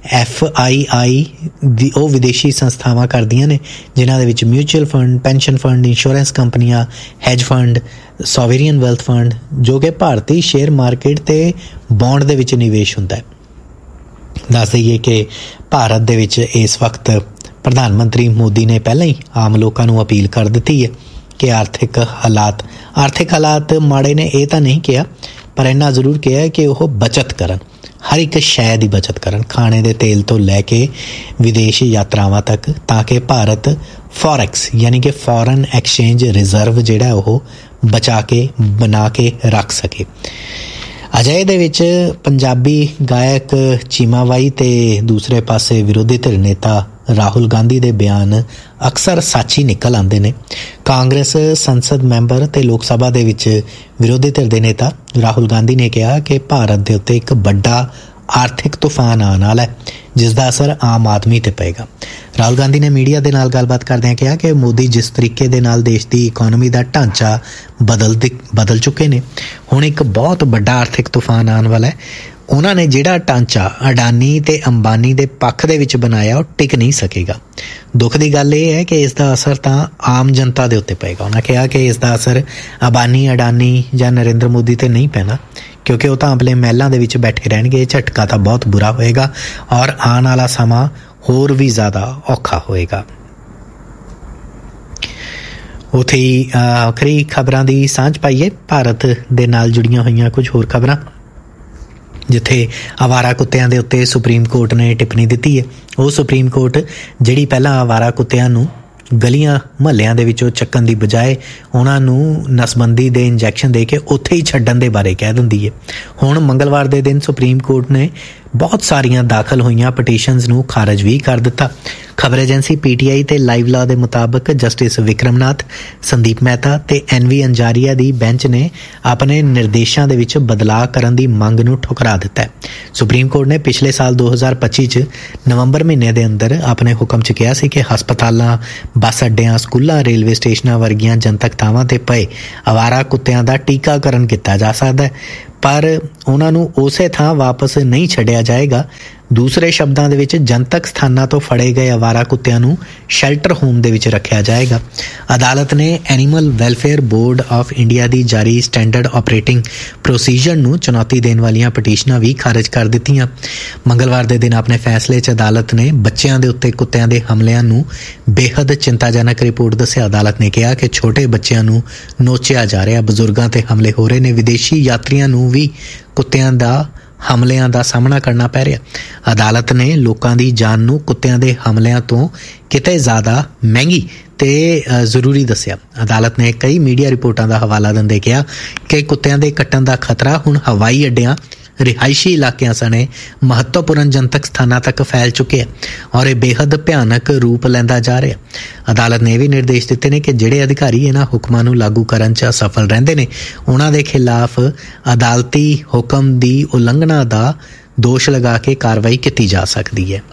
FII ਦੀ ਉਹ ਵਿਦੇਸ਼ੀ ਸੰਸਥਾਵਾਂ ਕਰਦੀਆਂ ਨੇ ਜਿਨ੍ਹਾਂ ਦੇ ਵਿੱਚ mutual fund, pension fund, insurance ਕੰਪਨੀਆਂ, ਹੈਜ ਫੰਡ, ਸੋਵਰੀਅਨ ਵੈਲਥ ਫੰਡ, ਜੋ ਕਿ ਭਾਰਤੀ ਸ਼ੇਅਰ ਮਾਰਕੀਟ ਤੇ ਬੌਂਡ ਦੇ ਵਿੱਚ ਨਿਵੇਸ਼ ਹੁੰਦਾ ਹੈ। ਦੱਸ ਦਈਏ ਕਿ ਭਾਰਤ ਦੇ ਵਿੱਚ ਇਸ ਵਕਤ ਪ੍ਰਧਾਨ ਮੰਤਰੀ ਮੋਦੀ ਨੇ ਪਹਿਲਾਂ ਹੀ ਆਮ ਲੋਕਾਂ ਨੂੰ ਅਪੀਲ ਕਰ ਦਿੱਤੀ ਹੈ ਕਿ ਆਰਥਿਕ ਹਾਲਾਤ ਮਾੜੇ ਨੇ, ਇਹ ਤਾਂ ਨਹੀਂ ਕਿਹਾ, ਪਰ ਇੰਨਾ ਜ਼ਰੂਰ ਕਿਹਾ ਕਿ ਉਹ ਬੱਚਤ ਕਰਨ, ਹਰ ਇੱਕ ਸ਼ੈ ਦੀ ਬੱਚਤ ਕਰਨ, ਖਾਣੇ ਦੇ ਤੇਲ ਤੋਂ ਲੈ ਕੇ ਵਿਦੇਸ਼ ਯਾਤਰਾਵਾਂ ਤੱਕ, ਤਾਂ ਕਿ ਭਾਰਤ ਫੋਰੈਕਸ ਯਾਨੀ ਕਿ ਫੋਰਨ ਐਕਸਚੇਂਜ ਰਿਜ਼ਰਵ ਜਿਹੜਾ ਉਹ ਬਚਾ ਕੇ ਬਣਾ ਕੇ ਰੱਖ ਸਕੇ। ਅਜਿਹੇ ਦੇ ਵਿੱਚ ਪੰਜਾਬੀ ਗਾਇਕ ਚੀਮਾ ਬਾਈ ਤੇ ਦੂਸਰੇ ਪਾਸੇ ਵਿਰੋਧੀ ਧਿਰ ਨੇਤਾ ਰਾਹੁਲ ਗਾਂਧੀ ਦੇ ਬਿਆਨ ਅਕਸਰ ਸੱਚ ਹੀ ਨਿਕਲ ਆਉਂਦੇ ਨੇ। ਕਾਂਗਰਸ ਸੰਸਦ ਮੈਂਬਰ ਤੇ ਲੋਕ ਸਭਾ ਦੇ ਵਿੱਚ ਵਿਰੋਧੀ ਧਿਰ ਦੇ ਨੇਤਾ ਰਾਹੁਲ ਗਾਂਧੀ ਨੇ ਕਿਹਾ ਕਿ ਭਾਰਤ ਦੇ ਉੱਤੇ ਇੱਕ ਵੱਡਾ ਆਰਥਿਕ ਤੂਫਾਨ ਆਉਣ ਵਾਲਾ ਹੈ, ਜਿਸ ਦਾ ਅਸਰ ਆਮ ਆਦਮੀ ਤੇ ਪਏਗਾ। ਰਾਹੁਲ ਗਾਂਧੀ ਨੇ ਮੀਡੀਆ ਦੇ ਨਾਲ ਗੱਲਬਾਤ ਕਰਦਿਆਂ ਕਿਹਾ ਕਿ ਮੋਦੀ ਜਿਸ ਤਰੀਕੇ ਦੇ ਨਾਲ ਦੇਸ਼ ਦੀ ਇਕੋਨਮੀ ਦਾ ਢਾਂਚਾ ਬਦਲ ਚੁੱਕੇ ਨੇ, ਹੁਣ ਇੱਕ ਬਹੁਤ ਵੱਡਾ ਆਰਥਿਕ ਤੂਫਾਨ ਆਉਣ ਵਾਲਾ ਹੈ। ਉਹਨਾਂ ਨੇ ਜਿਹੜਾ ਢਾਂਚਾ ਅਡਾਨੀ ਤੇ ਅੰਬਾਨੀ ਦੇ ਪੱਖ ਦੇ ਵਿੱਚ ਬਣਾਇਆ ਉਹ ਟਿਕ ਨਹੀਂ ਸਕੇਗਾ। ਦੁੱਖ ਦੀ ਗੱਲ ਇਹ ਹੈ ਕਿ ਇਸ ਦਾ ਅਸਰ ਤਾਂ ਆਮ ਜਨਤਾ ਦੇ ਉੱਤੇ ਪਏਗਾ। ਉਹਨਾਂ ਕਿਹਾ ਕਿ ਇਸ ਦਾ ਅਸਰ ਅੰਬਾਨੀ, ਅਡਾਨੀ ਜਾਂ ਨਰਿੰਦਰ ਮੋਦੀ ਤੇ ਨਹੀਂ ਪੈਣਾ, ਕਿਉਂਕਿ ਉਹ ਤਾਂ ਆਪਣੇ ਮਹਿਲਾਂ ਦੇ ਵਿੱਚ ਬੈਠੇ ਰਹਿਣਗੇ। ਝਟਕਾ ਤਾਂ ਬਹੁਤ ਬੁਰਾ ਹੋਏਗਾ ਔਰ ਆਉਣ ਵਾਲਾ ਸਮਾਂ ਹੋਰ ਵੀ ਜ਼ਿਆਦਾ ਔਖਾ ਹੋਏਗਾ। ਉੱਥੇ ਹੀ ਆਖਰੀ ਖਬਰਾਂ ਦੀ ਸਾਂਝ ਪਾਈਏ ਭਾਰਤ ਦੇ ਨਾਲ ਜੁੜੀਆਂ ਹੋਈਆਂ ਕੁਝ ਹੋਰ ਖਬਰਾਂ, ਜਿੱਥੇ ਆਵਾਰਾ ਕੁੱਤਿਆਂ ਦੇ ਉੱਤੇ ਸੁਪਰੀਮ ਕੋਰਟ ਨੇ ਟਿੱਪਣੀ ਦਿੱਤੀ ਹੈ। ਉਹ ਸੁਪਰੀਮ ਕੋਰਟ ਜਿਹੜੀ ਪਹਿਲਾਂ ਆਵਾਰਾ ਕੁੱਤਿਆਂ ਨੂੰ ਗਲੀਆਂ ਮੁਹੱਲਿਆਂ ਦੇ ਵਿੱਚੋਂ ਚੱਕਣ ਦੀ ਬਜਾਏ ਉਹਨਾਂ ਨੂੰ ਨਸਬੰਦੀ ਦੇ ਇੰਜੈਕਸ਼ਨ ਦੇ ਕੇ ਉੱਥੇ ਹੀ ਛੱਡਣ ਦੇ ਬਾਰੇ ਕਹਿ ਦਿੰਦੀ ਹੈ। ਹੁਣ ਮੰਗਲਵਾਰ ਦੇ ਦਿਨ ਸੁਪਰੀਮ ਕੋਰਟ ਨੇ ਬਹੁਤ ਸਾਰੀਆਂ ਦਾਖਲ ਹੋਈਆਂ ਪਟੀਸ਼ਨਸ ਨੂੰ ਖਾਰਜ ਵੀ ਕਰ ਦਿੱਤਾ। ਖਬਰ ਏਜੰਸੀ PTI ਤੇ ਲਾਈਵ ਲਾ ਦੇ ਮੁਤਾਬਕ ਜਸਟਿਸ ਵਿਕਰਮਨਾਥ, ਸੰਦੀਪ ਮਹਿਤਾ ਤੇ NV ਅੰਜਾਰੀਆ ਦੀ ਬੈਂਚ ਨੇ ਆਪਣੇ ਨਿਰਦੇਸ਼ਾਂ ਦੇ ਵਿੱਚ ਬਦਲਾਅ ਕਰਨ ਦੀ ਮੰਗ ਨੂੰ ਠੁਕਰਾ ਦਿੱਤਾ ਹੈ। ਸੁਪਰੀਮ ਕੋਰਟ ਨੇ ਪਿਛਲੇ ਸਾਲ 2025 'ਚ ਨਵੰਬਰ ਮਹੀਨੇ ਦੇ ਅੰਦਰ ਆਪਣੇ ਹੁਕਮ 'ਚ ਕਿਹਾ ਸੀ ਕਿ ਹਸਪਤਾਲਾਂ, ਬੱਸ ਅੱਡਿਆਂ, ਸਕੂਲਾਂ, ਰੇਲਵੇ ਸਟੇਸ਼ਨਾਂ ਵਰਗੀਆਂ ਜਨਤਕ ਥਾਵਾਂ ਤੇ ਪਏ ਆਵਾਰਾ ਕੁੱਤਿਆਂ ਦਾ ਟੀਕਾਕਰਨ ਕੀਤਾ ਜਾ ਸਕਦਾ ਹੈ, ਪਰ ਉਹਨਾਂ ਨੂੰ ਉਸੇ ਥਾਂ ਵਾਪਸ ਨਹੀਂ ਛੱਡਿਆ ਜਾਏਗਾ। ਦੂਸਰੇ ਸ਼ਬਦਾਂ ਦੇ ਵਿੱਚ ਜਨਤਕ ਸਥਾਨਾਂ ਤੋਂ ਫੜੇ ਗਏ ਅਵਾਰਾ ਕੁੱਤਿਆਂ ਨੂੰ ਸ਼ੈਲਟਰ ਹੋਮ ਦੇ ਵਿੱਚ ਰੱਖਿਆ ਜਾਏਗਾ। ਅਦਾਲਤ ਨੇ animal welfare board of India ਦੀ ਜਾਰੀ ਸਟੈਂਡਰਡ ਆਪਰੇਟਿੰਗ ਪ੍ਰੋਸੀਜਰ ਨੂੰ ਚੁਣੌਤੀ ਦੇਣ ਵਾਲੀਆਂ ਪਟੀਸ਼ਨਾਂ ਵੀ ਖਾਰਜ ਕਰ ਦਿੱਤੀਆਂ। ਮੰਗਲਵਾਰ ਦੇ ਦਿਨ ਆਪਣੇ ਫੈਸਲੇ 'ਚ ਅਦਾਲਤ ਨੇ ਬੱਚਿਆਂ ਦੇ ਉੱਤੇ ਕੁੱਤਿਆਂ ਦੇ ਹਮਲਿਆਂ ਨੂੰ ਬੇਹੱਦ ਚਿੰਤਾਜਨਕ ਰਿਪੋਰਟ ਦੱਸਿਆ। ਅਦਾਲਤ ਨੇ ਕਿਹਾ ਕਿ ਛੋਟੇ ਬੱਚਿਆਂ ਨੂੰ ਨੋਚਿਆ ਜਾ ਰਿਹਾ, ਬਜ਼ੁਰਗਾਂ ਤੇ ਹਮਲੇ ਹੋ ਰਹੇ ਨੇ, ਵਿਦੇਸ਼ੀ ਯਾਤਰੀਆਂ ਨੂੰ ਵੀ ਕੁੱਤਿਆਂ ਦਾ ਹਮਲਿਆਂ ਦਾ ਸਾਹਮਣਾ ਕਰਨਾ ਪੈ ਰਿਹਾ। ਅਦਾਲਤ ਨੇ ਲੋਕਾਂ ਦੀ ਜਾਨ ਨੂੰ ਕੁੱਤਿਆਂ ਦੇ ਹਮਲਿਆਂ ਤੋਂ ਕਿਤੇ ਜ਼ਿਆਦਾ ਮਹਿੰਗੀ ਤੇ ਜ਼ਰੂਰੀ ਦੱਸਿਆ। ਅਦਾਲਤ ਨੇ ਕਈ ਮੀਡੀਆ ਰਿਪੋਰਟਾਂ ਦਾ ਹਵਾਲਾ ਦਿੰਦੇ ਕਿਹਾ ਕਿ ਕੁੱਤਿਆਂ ਦੇ ਕੱਟਣ ਦਾ ਖਤਰਾ ਹੁਣ ਹਵਾਈ ਅੱਡਿਆਂ, ਰਿਹਾਇਸ਼ੀ ਇਲਾਕਿਆਂ ਸਣੇ ਮਹੱਤਵਪੂਰਨ ਜਨਤਕ ਸਥਾਨਾਂ ਤੱਕ ਫੈਲ ਚੁੱਕੇ ਔਰ ਇਹ ਬੇਹੱਦ ਭਿਆਨਕ ਰੂਪ ਲੈਂਦਾ ਜਾ ਰਿਹਾ। ਅਦਾਲਤ ਨੇ ਇਹ ਵੀ ਨਿਰਦੇਸ਼ ਦਿੱਤੇ ਨੇ ਕਿ ਜਿਹੜੇ ਅਧਿਕਾਰੀ ਇਹਨਾਂ ਹੁਕਮਾਂ ਨੂੰ ਲਾਗੂ ਕਰਨ 'ਚ ਅਸਫਲ ਰਹਿੰਦੇ ਨੇ, ਉਹਨਾਂ ਦੇ ਖਿਲਾਫ ਅਦਾਲਤੀ ਹੁਕਮ ਦੀ ਉਲੰਘਣਾ ਦਾ ਦੋਸ਼ ਲਗਾ ਕੇ ਕਾਰਵਾਈ ਕੀਤੀ ਜਾ ਸਕਦੀ ਹੈ।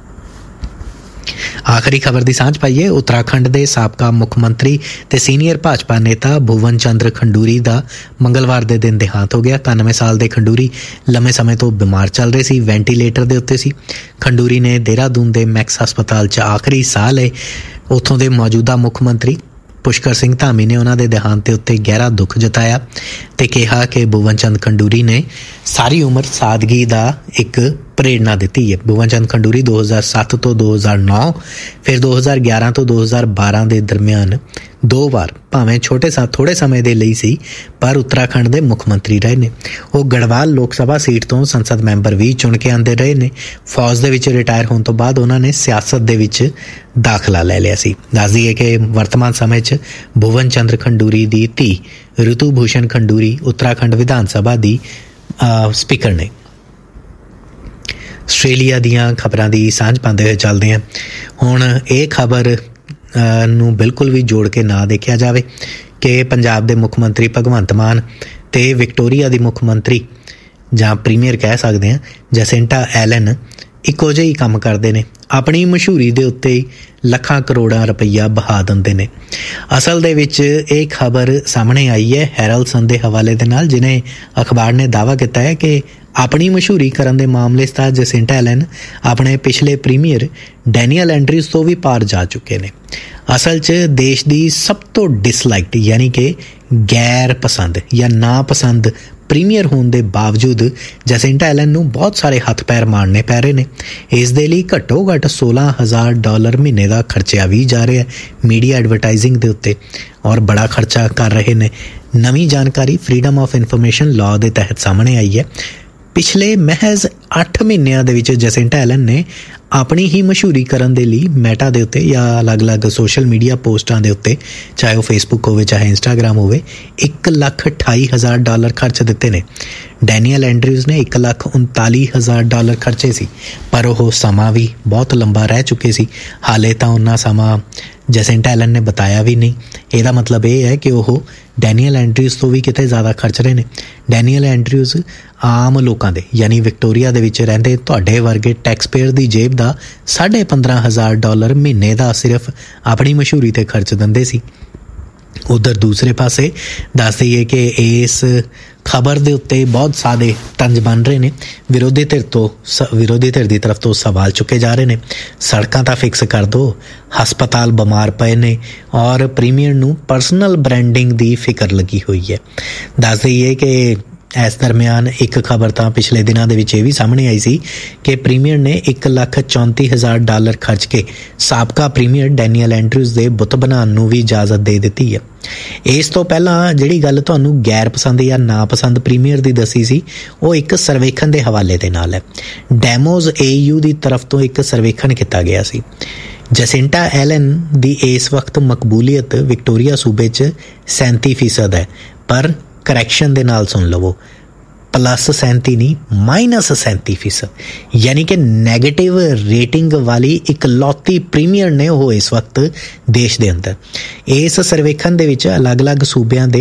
ਆਖਰੀ ਖਬਰ ਦੀ ਸਾਂਝ ਪਾਈਏ। ਉੱਤਰਾਖੰਡ ਦੇ ਸਾਬਕਾ ਮੁੱਖ ਮੰਤਰੀ ਤੇ ਸੀਨੀਅਰ ਭਾਜਪਾ ਨੇਤਾ ਭੁਵਨ ਚੰਦਰ ਖੰਡੂਰੀ ਦਾ ਮੰਗਲਵਾਰ ਦੇ ਦਿਨ ਦੇਹਾਂਤ ਹੋ ਗਿਆ। 91 ਸਾਲ ਦੇ ਖੰਡੂਰੀ ਲੰਮੇ ਸਮੇਂ ਤੋਂ ਬਿਮਾਰ ਚੱਲ ਰਹੇ ਸੀ, ਵੈਂਟੀਲੇਟਰ ਦੇ ਉੱਤੇ ਸੀ। ਖੰਡੂਰੀ ਨੇ ਦੇਹਰਾਦੂਨ ਦੇ ਮੈਕਸ ਹਸਪਤਾਲ 'ਚ ਆਖਰੀ ਸਾਹ ਲਏ। ਉੱਥੋਂ ਦੇ ਮੌਜੂਦਾ ਮੁੱਖ ਮੰਤਰੀ ਪੁਸ਼ਕਰ ਸਿੰਘ ਧਾਮੀ ਨੇ ਉਹਨਾਂ ਦੇ ਦੇਹਾਂਤ ਦੇ ਉੱਤੇ ਗਹਿਰਾ ਦੁੱਖ ਜਤਾਇਆ ਤੇ ਕਿਹਾ ਕਿ ਭੁਵਨ ਚੰਦ ਖੰਡੂਰੀ ਨੇ ਸਾਰੀ ਉਮਰ ਸਾਦਗੀ ਦਾ ਇੱਕ ਪ੍ਰੇਰਨਾ ਦਿੱਤੀ ਹੈ। ਭੁਵਨ ਚੰਦ ਖੰਡੂਰੀ 2007 ਤੋਂ 2009 ਫਿਰ 2011 ਤੋਂ 2012 ਦੇ ਦਰਮਿਆਨ 2 ਵਾਰ, ਭਾਵੇਂ ਥੋੜੇ ਸਮੇਂ ਦੇ ਲਈ ਸੀ, ਪਰ ਉੱਤਰਾਖੰਡ ਦੇ ਮੁੱਖ ਮੰਤਰੀ ਰਹੇ ਨੇ। ਉਹ ਗੜਵਾਲ ਲੋਕ ਸਭਾ ਸੀਟ ਤੋਂ ਸੰਸਦ ਮੈਂਬਰ ਵੀ ਚੁਣ ਕੇ ਆਉਂਦੇ ਰਹੇ ਨੇ। ਫੌਜ ਦੇ ਵਿੱਚ ਰਿਟਾਇਰ ਹੋਣ ਤੋਂ ਬਾਅਦ ਉਹਨਾਂ ਨੇ ਸਿਆਸਤ ਦੇ ਵਿੱਚ ਦਾਖਲਾ ਲੈ ਲਿਆ ਸੀ। ਦੱਸ ਦਈਏ ਕਿ ਵਰਤਮਾਨ ਸਮੇਂ 'ਚ ਭੁਵਨ ਚੰਦਰ ਖੰਡੂਰੀ ਦੀ ਧੀ ਰਿਤੂ ਭੂਸ਼ਣ ਖੰਡੂਰੀ ਉੱਤਰਾਖੰਡ ਵਿਧਾਨ ਸਭਾ ਦੀ ਸਪੀਕਰ ਨੇ। ਆਸਟ੍ਰੇਲੀਆ ਦੀਆਂ ਖਬਰਾਂ ਦੀ ਸਾਂਝ ਪਾਉਂਦੇ ਹੋਏ ਚੱਲਦੇ ਹਾਂ। ਹੁਣ ਇਹ ਖਬਰ ਨੂੰ ਬਿਲਕੁਲ ਵੀ ਜੋੜ ਕੇ ਨਾ ਦੇਖਿਆ ਜਾਵੇ ਕਿ ਪੰਜਾਬ ਦੇ ਮੁੱਖ ਮੰਤਰੀ ਭਗਵੰਤ ਮਾਨ ਤੇ ਵਿਕਟੋਰੀਆ ਦੀ ਮੁੱਖ ਮੰਤਰੀ ਜਾਂ ਪ੍ਰੀਮੀਅਰ ਕਹਿ ਸਕਦੇ ਹਾਂ ਜੈਸਿੰਟਾ ਐਲਨ ਇੱਕੋ ਜਿਹੀ ਕੰਮ ਕਰਦੇ ਨੇ। ਆਪਣੀ ਮਸ਼ਹੂਰੀ ਦੇ ਉੱਤੇ ਹੀ ਲੱਖਾਂ ਕਰੋੜਾਂ ਰੁਪਈਆ ਬਹਾ ਦਿੰਦੇ ਨੇ। ਅਸਲ ਦੇ ਵਿੱਚ ਇਹ ਖਬਰ ਸਾਹਮਣੇ ਆਈ ਹੈ ਹੈਰਲਡ ਸਨ ਦੇ ਹਵਾਲੇ ਦੇ ਨਾਲ, ਜਿਹਨੇ ਅਖਬਾਰ ਨੇ ਦਾਅਵਾ ਕੀਤਾ ਹੈ ਕਿ ਆਪਣੀ ਮਸ਼ਹੂਰੀ ਕਰਨ ਦੇ ਮਾਮਲੇ 'ਚ ਤਾਂ ਜੈਸਿੰਟਾ ਐਲਨ ਆਪਣੇ ਪਿਛਲੇ ਪ੍ਰੀਮੀਅਰ ਡੈਨੀਅਲ ਐਂਡਰਿਊਜ਼ ਤੋਂ ਵੀ ਪਾਰ ਜਾ ਚੁੱਕੇ ਨੇ। ਅਸਲ 'ਚ ਦੇਸ਼ ਦੀ ਸਭ ਤੋਂ ਡਿਸਲਾਈਕਡ ਯਾਨੀ ਕਿ ਗੈਰ ਪਸੰਦ ਜਾਂ ਨਾ ਪਸੰਦ ਪ੍ਰੀਮੀਅਰ ਹੋਣ ਦੇ ਬਾਵਜੂਦ ਜੈਸਿੰਟਾ ਐਲਨ ਨੂੰ ਬਹੁਤ ਸਾਰੇ ਹੱਥ ਪੈਰ ਮਾਰਨੇ ਪੈ ਰਹੇ ਨੇ। ਇਸ ਦੇ ਲਈ ਘੱਟੋ ਘੱਟ $16,000 ਮਹੀਨੇ ਦਾ ਖਰਚਿਆ ਵੀ ਜਾ ਰਿਹਾ ਮੀਡੀਆ ਐਡਵਰਟਾਈਜ਼ਿੰਗ ਦੇ ਉੱਤੇ ਔਰ ਬੜਾ ਖਰਚਾ ਕਰ ਰਹੇ ਨੇ। ਨਵੀਂ ਜਾਣਕਾਰੀ ਫਰੀडम ਆਫ ਇਨਫੋਰਮੇਸ਼ਨ ਲਾਅ ਦੇ ਤਹਿਤ ਸਾਹਮਣੇ ਆਈ ਹੈ। ਪਿਛਲੇ ਮਹਿਜ਼ 8 ਮਹੀਨਿਆਂ ਦੇ ਵਿੱਚ ਜੈਸਿੰਟਾ ਐਲਨ ਨੇ ਆਪਣੀ ਹੀ ਮਸ਼ਹੂਰੀ ਕਰਨ ਦੇ ਲਈ ਮੈਟਾ ਦੇ ਉੱਤੇ ਜਾਂ ਅਲੱਗ-ਅਲੱਗ ਸੋਸ਼ਲ ਮੀਡੀਆ ਪੋਸਟਾਂ ਦੇ ਉੱਤੇ, ਚਾਹੇ ਉਹ ਫੇਸਬੁੱਕ ਹੋਵੇ ਚਾਹੇ ਇੰਸਟਾਗ੍ਰਾਮ ਹੋਵੇ, $1,28,000 ਖਰਚ ਦਿੱਤੇ ਨੇ। ਡੈਨੀਅਲ ਐਂਡਰਿਊਜ਼ ਨੇ $1,39,000 ਖਰਚੇ ਸੀ, ਪਰ ਉਹ ਸਮਾਂ ਵੀ ਬਹੁਤ ਲੰਬਾ ਰਹਿ ਚੁੱਕੇ ਸੀ। ਹਾਲੇ ਤਾਂ ਉਹਨਾਂ ਸਮਾਂ ਜੈਸਿੰਟਾ ਐਲਨ ਨੇ ਬਤਾਇਆ ਵੀ ਨਹੀਂ। ਇਹਦਾ ਮਤਲਬ ਇਹ ਹੈ ਕਿ ਉਹ ਡੈਨੀਅਲ ਐਂਡਰਿਊਜ਼ ਤੋਂ ਵੀ ਕਿਤੇ ਜ਼ਿਆਦਾ ਖਰਚ ਰਹੇ ਨੇ। ਡੈਨੀਅਲ ਐਂਡਰਿਊਜ਼ ਆਮ ਲੋਕਾਂ ਦੇ ਯਾਨੀ ਵਿਕਟੋਰੀਆ ਦੇ ਵਿੱਚ ਰਹਿੰਦੇ ਤੁਹਾਡੇ ਵਰਗੇ ਟੈਕਸਪੇਅਰ ਦੀ ਜੇਬ ਦਾ $15,500 ਮਹੀਨੇ ਦਾ ਸਿਰਫ ਆਪਣੀ ਮਸ਼ਹੂਰੀ 'ਤੇ ਖਰਚ ਦਿੰਦੇ ਸੀ। ਉਧਰ ਦੂਸਰੇ ਪਾਸੇ ਦੱਸ ਦਈਏ ਕਿ ਇਸ ਖਬਰ ਦੇ ਉੱਤੇ ਬਹੁਤ ਸਾਰੇ ਤੰਜ ਬਣ ਰਹੇ ਨੇ। ਵਿਰੋਧੀ ਧਿਰ ਦੀ ਤਰਫ ਤੋਂ ਸਵਾਲ ਚੁੱਕੇ ਜਾ ਰਹੇ ਨੇ। ਸੜਕਾਂ ਤਾਂ ਫਿਕਸ ਕਰ ਦਿਓ, ਹਸਪਤਾਲ ਬਿਮਾਰ ਪਏ ਨੇ ਔਰ ਪ੍ਰੀਮੀਅਰ ਨੂੰ ਪਰਸਨਲ ਬ੍ਰਾਂਡਿੰਗ ਦੀ ਫਿਕਰ ਲੱਗੀ ਹੋਈ ਹੈ। ਦੱਸ ਦਈਏ ਕਿ ਇਸ ਦਰਮਿਆਨ ਇੱਕ ਖਬਰ ਤਾਂ ਪਿਛਲੇ ਦਿਨਾਂ ਦੇ ਵਿੱਚ ਇਹ ਵੀ ਸਾਹਮਣੇ ਆਈ ਸੀ ਕਿ ਪ੍ਰੀਮੀਅਰ ਨੇ $1,34,000 ਖਰਚ ਕੇ ਸਾਬਕਾ ਪ੍ਰੀਮੀਅਰ ਡੈਨੀਅਲ ਐਂਡਰਿਊਜ਼ ਦੇ ਬੁੱਤ ਬਣਾਉਣ ਨੂੰ ਵੀ ਇਜਾਜ਼ਤ ਦੇ ਦਿੱਤੀ ਹੈ। ਇਸ ਤੋਂ ਪਹਿਲਾਂ ਜਿਹੜੀ ਗੱਲ ਤੁਹਾਨੂੰ ਗੈਰ ਪਸੰਦ ਜਾਂ ਨਾ ਪਸੰਦ ਪ੍ਰੀਮੀਅਰ ਦੀ ਦੱਸੀ ਸੀ, ਉਹ ਇੱਕ ਸਰਵੇਖਣ ਦੇ ਹਵਾਲੇ ਦੇ ਨਾਲ ਹੈ। ਡੈਮੋਜ਼ AU ਦੀ ਤਰਫ ਤੋਂ ਇੱਕ ਸਰਵੇਖਣ ਕੀਤਾ ਗਿਆ ਸੀ। ਜੈਸਿੰਟਾ ਐਲਨ ਦੀ ਇਸ ਵਕਤ ਮਕਬੂਲੀਅਤ ਵਿਕਟੋਰੀਆ ਸੂਬੇ 'ਚ 37% ਹੈ, ਪਰ ਕਰੈਕਸ਼ਨ ਦੇ ਨਾਲ ਸੁਣ ਲਵੋ, +37 ਨਹੀਂ -37%, ਯਾਨੀ ਕਿ ਨੈਗੇਟਿਵ ਰੇਟਿੰਗ ਵਾਲੀ ਇਕਲੌਤੀ ਪ੍ਰੀਮੀਅਰ ਨੇ ਉਹ ਇਸ ਵਕਤ ਦੇਸ਼ ਦੇ ਅੰਦਰ। ਇਸ ਸਰਵੇਖਣ ਦੇ ਵਿੱਚ ਅਲੱਗ-ਅਲੱਗ ਸੂਬਿਆਂ ਦੇ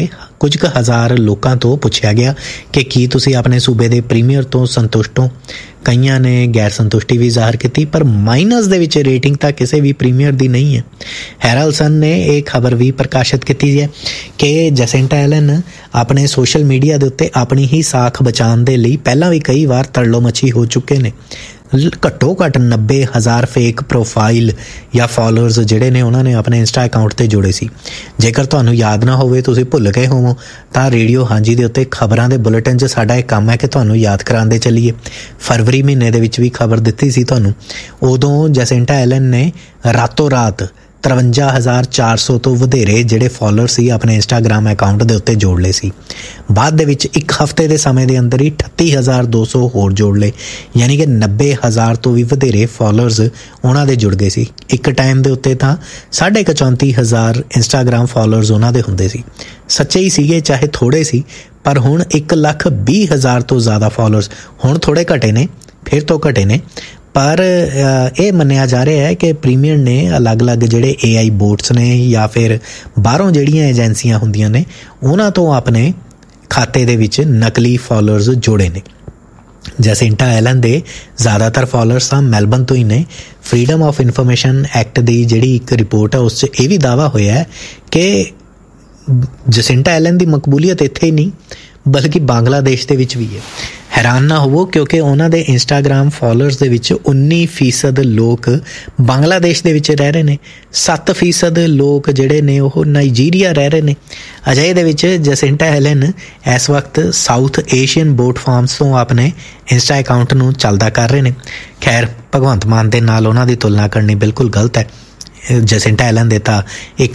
ਕੁਝ ਕੁ ਹਜ਼ਾਰ ਲੋਕਾਂ ਤੋਂ ਪੁੱਛਿਆ ਗਿਆ ਕਿ ਕੀ ਤੁਸੀਂ ਆਪਣੇ ਸੂਬੇ ਦੇ ਪ੍ਰੀਮੀਅਰ ਤੋਂ ਸੰਤੁਸ਼ਟ ਹੋ। ਕਈਆਂ ਨੇ ਗੈਰ ਸੰਤੁਸ਼ਟੀ ਵੀ ਜ਼ਾਹਰ ਕੀਤੀ, ਪਰ ਮਾਈਨਸ ਦੇ ਵਿੱਚ ਰੇਟਿੰਗ ਤਾਂ ਕਿਸੇ ਵੀ ਪ੍ਰੀਮੀਅਰ ਦੀ ਨਹੀਂ ਹੈ। ਹੈਰਾਲਡ ਸਨ ਨੇ ਇਹ ਖਬਰ ਵੀ ਪ੍ਰਕਾਸ਼ਿਤ ਕੀਤੀ ਹੈ ਕਿ ਜੈਸਿੰਟਾ ਐਲਨ ਆਪਣੇ ਸੋਸ਼ਲ ਮੀਡੀਆ ਦੇ ਉੱਤੇ ਆਪਣੀ ਹੀ ਸਾਖ ਬਚਾਉਣ ਦੇ ਲਈ ਪਹਿਲਾਂ ਵੀ ਕਈ ਵਾਰ ਤਰਲੋ ਮੱਛੀ ਹੋ ਚੁੱਕੇ ਨੇ। ਘੱਟੋ ਘੱਟ 90,000 ਫੇਕ ਪ੍ਰੋਫਾਈਲ ਜਾਂ ਫਾਲੋਅਰਸ ਜਿਹੜੇ ਨੇ ਉਹਨਾਂ ਨੇ ਆਪਣੇ ਇੰਸਟਾ ਅਕਾਊਂਟ 'ਤੇ ਜੋੜੇ ਸੀ। ਜੇਕਰ ਤੁਹਾਨੂੰ ਯਾਦ ਨਾ ਹੋਵੇ, ਤੁਸੀਂ ਭੁੱਲ ਗਏ ਹੋਵੋ, ਤਾਂ ਰੇਡੀਓ ਹਾਂਜੀ ਦੇ ਉੱਤੇ ਖਬਰਾਂ ਦੇ ਬੁਲੇਟਿਨ 'ਚ ਸਾਡਾ ਇਹ ਕੰਮ ਹੈ ਕਿ ਤੁਹਾਨੂੰ ਯਾਦ ਕਰਾਉਂਦੇ ਚੱਲੀਏ। ਫਰਵਰੀ ਮਹੀਨੇ ਦੇ ਵਿੱਚ ਵੀ ਖਬਰ ਦਿੱਤੀ ਸੀ ਤੁਹਾਨੂੰ। ਉਦੋਂ ਜੈਸਿੰਟਾ ਐਲਨ ਨੇ ਰਾਤੋਂ ਰਾਤ 53,400 ਤੋਂ ਵਧੇਰੇ ਜਿਹੜੇ ਫਾਲੋਅਰ ਸੀ ਆਪਣੇ ਇੰਸਟਾਗ੍ਰਾਮ ਅਕਾਊਂਟ ਦੇ ਉੱਤੇ ਜੋੜ ਲਏ ਸੀ। ਬਾਅਦ ਦੇ ਵਿੱਚ ਇੱਕ ਹਫ਼ਤੇ ਦੇ ਸਮੇਂ ਦੇ ਅੰਦਰ ਹੀ 38,200 ਹੋਰ ਜੋੜ ਲਏ, ਯਾਨੀ ਕਿ 90,000 ਤੋਂ ਵੀ ਵਧੇਰੇ ਫਾਲੋਅਰਸ ਉਹਨਾਂ ਦੇ ਜੁੜ ਗਏ ਸੀ। ਇੱਕ ਟਾਈਮ ਦੇ ਉੱਤੇ ਤਾਂ 34,500 ਇੰਸਟਾਗ੍ਰਾਮ ਫਾਲੋਅਰਸ ਉਹਨਾਂ ਦੇ ਹੁੰਦੇ ਸੀ। ਸੱਚੇ ਹੀ ਸੀਗੇ, ਚਾਹੇ ਥੋੜ੍ਹੇ ਸੀ, ਪਰ ਹੁਣ 1,20,000 ਤੋਂ ਜ਼ਿਆਦਾ ਫਾਲੋਅਰਸ ਹੁਣ ਥੋੜ੍ਹੇ ਘਟੇ ਨੇ, ਫਿਰ ਤੋਂ ਘਟੇ ਨੇ। ਪਰ ਇਹ ਮੰਨਿਆ ਜਾ ਰਿਹਾ ਹੈ ਕਿ ਪ੍ਰੀਮੀਅਰ ਨੇ ਅਲੱਗ-ਅਲੱਗ ਜਿਹੜੇ AI ਬੋਟਸ ਨੇ ਜਾਂ ਫਿਰ ਬਾਹਰੋਂ ਜਿਹੜੀਆਂ ਏਜੰਸੀਆਂ ਹੁੰਦੀਆਂ ਨੇ ਉਹਨਾਂ ਤੋਂ ਆਪਣੇ ਖਾਤੇ ਦੇ ਵਿੱਚ ਨਕਲੀ ਫਾਲੋਅਰਸ ਜੋੜੇ ਨੇ। ਜੈਸਿੰਟਾ ਐਲਨ ਦੇ ਜ਼ਿਆਦਾਤਰ ਫਾਲੋਅਰਸ ਤਾਂ ਮੈਲਬਨ ਤੋਂ ਹੀ ਨੇ। ਫਰੀडम ਆਫ ਇਨਫੋਰਮੇਸ਼ਨ ਐਕਟ ਦੀ ਜਿਹੜੀ ਇੱਕ ਰਿਪੋਰਟ ਹੈ ਉਸ 'ਚ ਇਹ ਵੀ ਦਾਅਵਾ ਹੋਇਆ ਹੈ ਕਿ ਜੈਸਿੰਟਾ ਐਲਨ ਦੀ ਮਕਬੂਲੀਅਤ ਇੱਥੇ ਹੀ ਨਹੀਂ ਬਲਕਿ ਬੰਗਲਾਦੇਸ਼ ਦੇ ਵਿੱਚ ਵੀ ਹੈ। ਹੈਰਾਨ ਨਾ ਹੋਵੋ, ਕਿਉਂਕਿ ਉਹਨਾਂ ਦੇ ਇੰਸਟਾਗ੍ਰਾਮ ਫਾਲੋਅਰਸ ਦੇ ਵਿੱਚ 19% ਲੋਕ ਬੰਗਲਾਦੇਸ਼ ਦੇ ਵਿੱਚ ਰਹਿ ਰਹੇ ਨੇ, 7% ਲੋਕ ਜਿਹੜੇ ਨੇ ਉਹ ਨਾਈਜੀਰੀਆ ਰਹਿ ਰਹੇ ਨੇ। ਅਜਿਹੇ ਦੇ ਵਿੱਚ ਜੈਸਿੰਟਾ ਐਲਨ ਇਸ ਵਕਤ ਸਾਊਥ ਏਸ਼ੀਅਨ ਬੋਟ ਫਾਰਮਸ ਤੋਂ ਆਪਣੇ ਇੰਸਟਾ ਅਕਾਊਂਟ ਨੂੰ ਚੱਲਦਾ ਕਰ ਰਹੇ ਨੇ। ਖੈਰ, ਭਗਵੰਤ ਮਾਨ ਦੇ ਨਾਲ ਉਹਨਾਂ ਦੀ ਤੁਲਨਾ ਕਰਨੀ ਬਿਲਕੁਲ ਗਲਤ ਹੈ। ਜੈਸਿੰਟਾ ਐਲਨ ਦੇ ਤਾਂ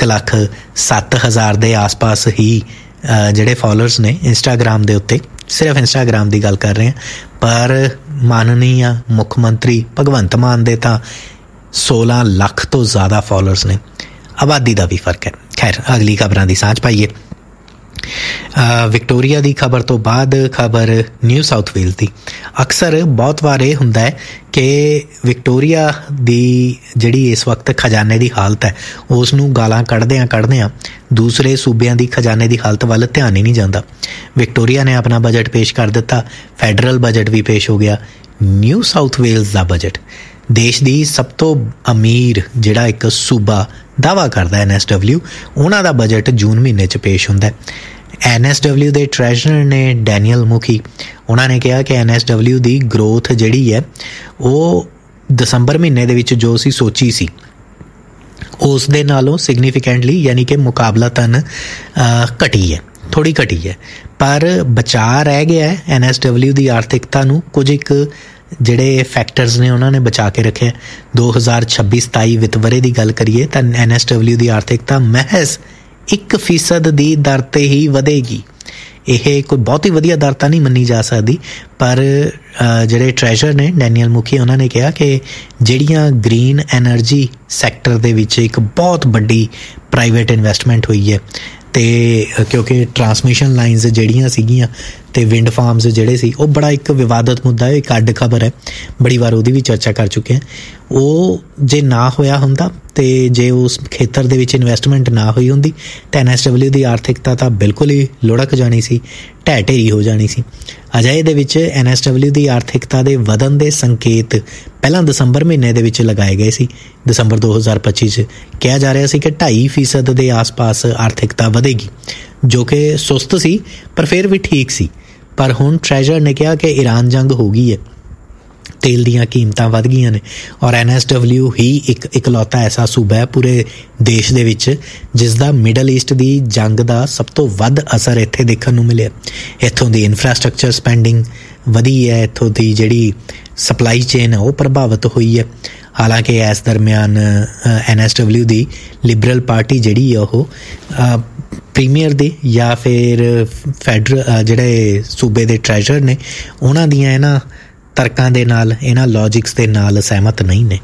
1,07,000 ਦੇ ਆਸ-ਪਾਸ ਹੀ ਜਿਹੜੇ ਫਾਲੋਅਰਸ ਨੇ ਇੰਸਟਾਗ੍ਰਾਮ ਦੇ ਉੱਤੇ, ਸਿਰਫ ਇੰਸਟਾਗ੍ਰਾਮ ਦੀ ਗੱਲ ਕਰ ਰਹੇ ਹਾਂ, ਪਰ ਮਾਨਨੀय ਮੁੱਖ ਮੰਤਰੀ ਭਗਵੰਤ ਮਾਨ ਦੇ ਤਾਂ 16 ਲੱਖ ਤੋਂ ਜ਼ਿਆਦਾ ਫਾਲੋਅਰਸ ਨੇ। ਆਬਾਦੀ ਦਾ ਵੀ ਫਰਕ ਹੈ। ਖੈਰ, ਅਗਲੀ ਖਬਰਾਂ ਦੀ ਸਾਂਝ ਪਾਈਏ। ਵਿਕਟੋਰੀਆ ਦੀ ਖਬਰ ਤੋਂ ਬਾਅਦ ਖਬਰ ਨਿਊ ਸਾਊਥ ਵੇਲਜ਼ ਦੀ। ਅਕਸਰ ਬਹੁਤ ਵਾਰ ਇਹ ਹੁੰਦਾ ਹੈ ਕਿ ਵਿਕਟੋਰੀਆ ਦੀ ਜਿਹੜੀ ਇਸ ਵਕਤ ਖਜ਼ਾਨੇ ਦੀ ਹਾਲਤ ਹੈ ਉਸ ਨੂੰ ਗਾਲਾਂ ਕੱਢਦਿਆਂ ਦੂਸਰੇ ਸੂਬਿਆਂ ਦੀ ਖਜ਼ਾਨੇ ਦੀ ਹਾਲਤ ਵੱਲ ਧਿਆਨ ਹੀ ਨਹੀਂ ਜਾਂਦਾ। ਵਿਕਟੋਰੀਆ ਨੇ ਆਪਣਾ ਬਜਟ ਪੇਸ਼ ਕਰ ਦਿੱਤਾ, ਫੈਡਰਲ ਬਜਟ ਵੀ ਪੇਸ਼ ਹੋ ਗਿਆ। ਨਿਊ ਸਾਊਥ ਵੇਲਜ਼ ਦਾ ਬਜਟ ਦੇਸ਼ ਦੀ ਸਭ ਤੋਂ ਅਮੀਰ ਜਿਹੜਾ ਇੱਕ ਸੂਬਾ ਦਾਅਵਾ ਕਰਦਾ NSW, ਉਹਨਾਂ ਦਾ ਬਜਟ ਜੂਨ ਮਹੀਨੇ 'ਚ ਪੇਸ਼ ਹੁੰਦਾ। NSW ਦੇ ਟ੍ਰੈਜਰਰ ਨੇ ਡੈਨੀਅਲ ਮੁਖੀ, ਉਹਨਾਂ ਨੇ ਕਿਹਾ ਕਿ NSW ਦੀ ਗਰੋਥ ਜਿਹੜੀ ਹੈ ਉਹ ਦਸੰਬਰ ਮਹੀਨੇ ਦੇ ਵਿੱਚ ਜੋ ਸੀ ਸੋਚੀ ਸੀ ਉਸ ਦੇ ਨਾਲੋਂ ਸਿਗਨੀਫਿਕੈਂਟਲੀ ਯਾਨੀ ਕਿ ਮੁਕਾਬਲਤਨ ਘਟੀ ਹੈ, ਥੋੜ੍ਹੀ ਘਟੀ ਹੈ, ਪਰ ਬਚਾ ਰਹਿ ਗਿਆ ਹੈ NSW ਦੀ ਆਰਥਿਕਤਾ ਨੂੰ। ਕੁਝ ਇੱਕ ਜਿਹੜੇ ਫੈਕਟਰਸ ਨੇ ਉਹਨਾਂ ਨੇ ਬਚਾ ਕੇ ਰੱਖਿਆ। 2026-27 ਵਿੱਤ ਵਰ੍ਹੇ ਦੀ ਗੱਲ ਕਰੀਏ ਤਾਂ NSW ਦੀ ਆਰਥਿਕਤਾ ਮਹਿਜ਼ 1% ਦੀ ਦਰ 'ਤੇ ਹੀ ਵਧੇਗੀ। ਇਹ ਕੋਈ ਬਹੁਤ ਹੀ ਵਧੀਆ ਦਰ ਤਾਂ ਨਹੀਂ ਮੰਨੀ ਜਾ ਸਕਦੀ, ਪਰ ਜਿਹੜੇ ਟ੍ਰੈਜਰਰ ਨੇ ਡੈਨੀਅਲ ਮੁਖੀ, ਉਹਨਾਂ ਨੇ ਕਿਹਾ ਕਿ ਜਿਹੜੀਆਂ ਗ੍ਰੀਨ ਐਨਰਜੀ ਸੈਕਟਰ ਦੇ ਵਿੱਚ ਇੱਕ ਬਹੁਤ ਵੱਡੀ ਪ੍ਰਾਈਵੇਟ ਇਨਵੈਸਟਮੈਂਟ ਹੋਈ ਹੈ, ਅਤੇ ਕਿਉਂਕਿ ਟਰਾਂਸਮਿਸ਼ਨ ਲਾਈਨਸ ਜਿਹੜੀਆਂ ਸੀਗੀਆਂ ਅਤੇ ਵਿੰਡ ਫਾਰਮਸ ਜਿਹੜੇ ਸੀ ਉਹ ਬੜਾ ਇੱਕ ਵਿਵਾਦਤ ਮੁੱਦਾ ਹੈ, ਇੱਕ ਅੱਡ ਖਬਰ ਹੈ, ਬੜੀ ਵਾਰ ਉਹਦੀ ਵੀ ਚਰਚਾ ਕਰ ਚੁੱਕੇ ਹਾਂ। ਉਹ ਜੇ ਨਾ ਹੋਇਆ ਹੁੰਦਾ ਅਤੇ ਜੇ ਉਸ ਖੇਤਰ ਦੇ ਵਿੱਚ ਇਨਵੈਸਟਮੈਂਟ ਨਾ ਹੋਈ ਹੁੰਦੀ ਤਾਂ NSW ਦੀ ਆਰਥਿਕਤਾ ਤਾਂ ਬਿਲਕੁਲ ਹੀ ਲੁੜਕ ਜਾਣੀ ਸੀ, ਢਹਿ ਢੇਰੀ ਹੋ ਜਾਣੀ ਸੀ। ਅਜਿਹੇ ਦੇ ਵਿੱਚ NSW ਦੀ ਆਰਥਿਕਤਾ ਦੇ ਵਧਣ ਦੇ ਸੰਕੇਤ ਪਹਿਲਾਂ ਦਸੰਬਰ ਮਹੀਨੇ ਦੇ ਵਿੱਚ ਲਗਾਏ ਗਏ ਸੀ। ਦਸੰਬਰ 2025 'ਚ ਕਿਹਾ ਜਾ ਰਿਹਾ ਸੀ ਕਿ 2.5% ਦੇ ਆਸ-ਪਾਸ ਆਰਥਿਕਤਾ ਵਧੇਗੀ, ਜੋ ਕਿ ਸੁਸਤ ਸੀ ਪਰ ਫਿਰ ਵੀ ਠੀਕ ਸੀ। ਪਰ ਹੁਣ ਟ੍ਰੈਜਰਰ ਨੇ ਕਿਹਾ ਕਿ ਈਰਾਨ ਜੰਗ ਹੋ ਗਈ ਹੈ, ਤੇਲ ਦੀਆਂ ਕੀਮਤਾਂ ਵੱਧ ਗਈਆਂ ਨੇ, ਔਰ NSW ਹੀ ਇੱਕ ਇਕਲੌਤਾ ਐਸਾ ਸੂਬਾ ਹੈ ਪੂਰੇ ਦੇਸ਼ ਦੇ ਵਿੱਚ ਜਿਸ ਦਾ ਮਿਡਲ ਈਸਟ ਦੀ ਜੰਗ ਦਾ ਸਭ ਤੋਂ ਵੱਧ ਅਸਰ ਇੱਥੇ ਦੇਖਣ ਨੂੰ ਮਿਲਿਆ। ਇੱਥੋਂ ਦੀ ਇਨਫਰਾਸਟਰਕਚਰ ਸਪੈਂਡਿੰਗ ਵਧੀ ਹੈ, ਇੱਥੋਂ ਦੀ ਜਿਹੜੀ ਸਪਲਾਈ ਚੇਨ ਹੈ ਉਹ ਪ੍ਰਭਾਵਿਤ ਹੋਈ ਹੈ। ਹਾਲਾਂਕਿ ਇਸ ਦਰਮਿਆਨ NSW ਦੀ ਲਿਬਰਲ ਪਾਰਟੀ ਜਿਹੜੀ ਹੈ ਉਹ ਪ੍ਰੀਮੀਅਰ ਦੇ ਜਾਂ ਫਿਰ ਫੈਡਰਲ ਜਿਹੜੇ ਸੂਬੇ ਦੇ ਟ੍ਰੈਜਰਰ ਨੇ ਉਹਨਾਂ ਦੀਆਂ ਇਹਨਾਂ ਤਰਕਾਂ ਦੇ ਨਾਲ, ਇਹਨਾਂ ਲੌਜਿਕਸ ਦੇ ਨਾਲ ਸਹਿਮਤ ਨਹੀਂ ਨੇ।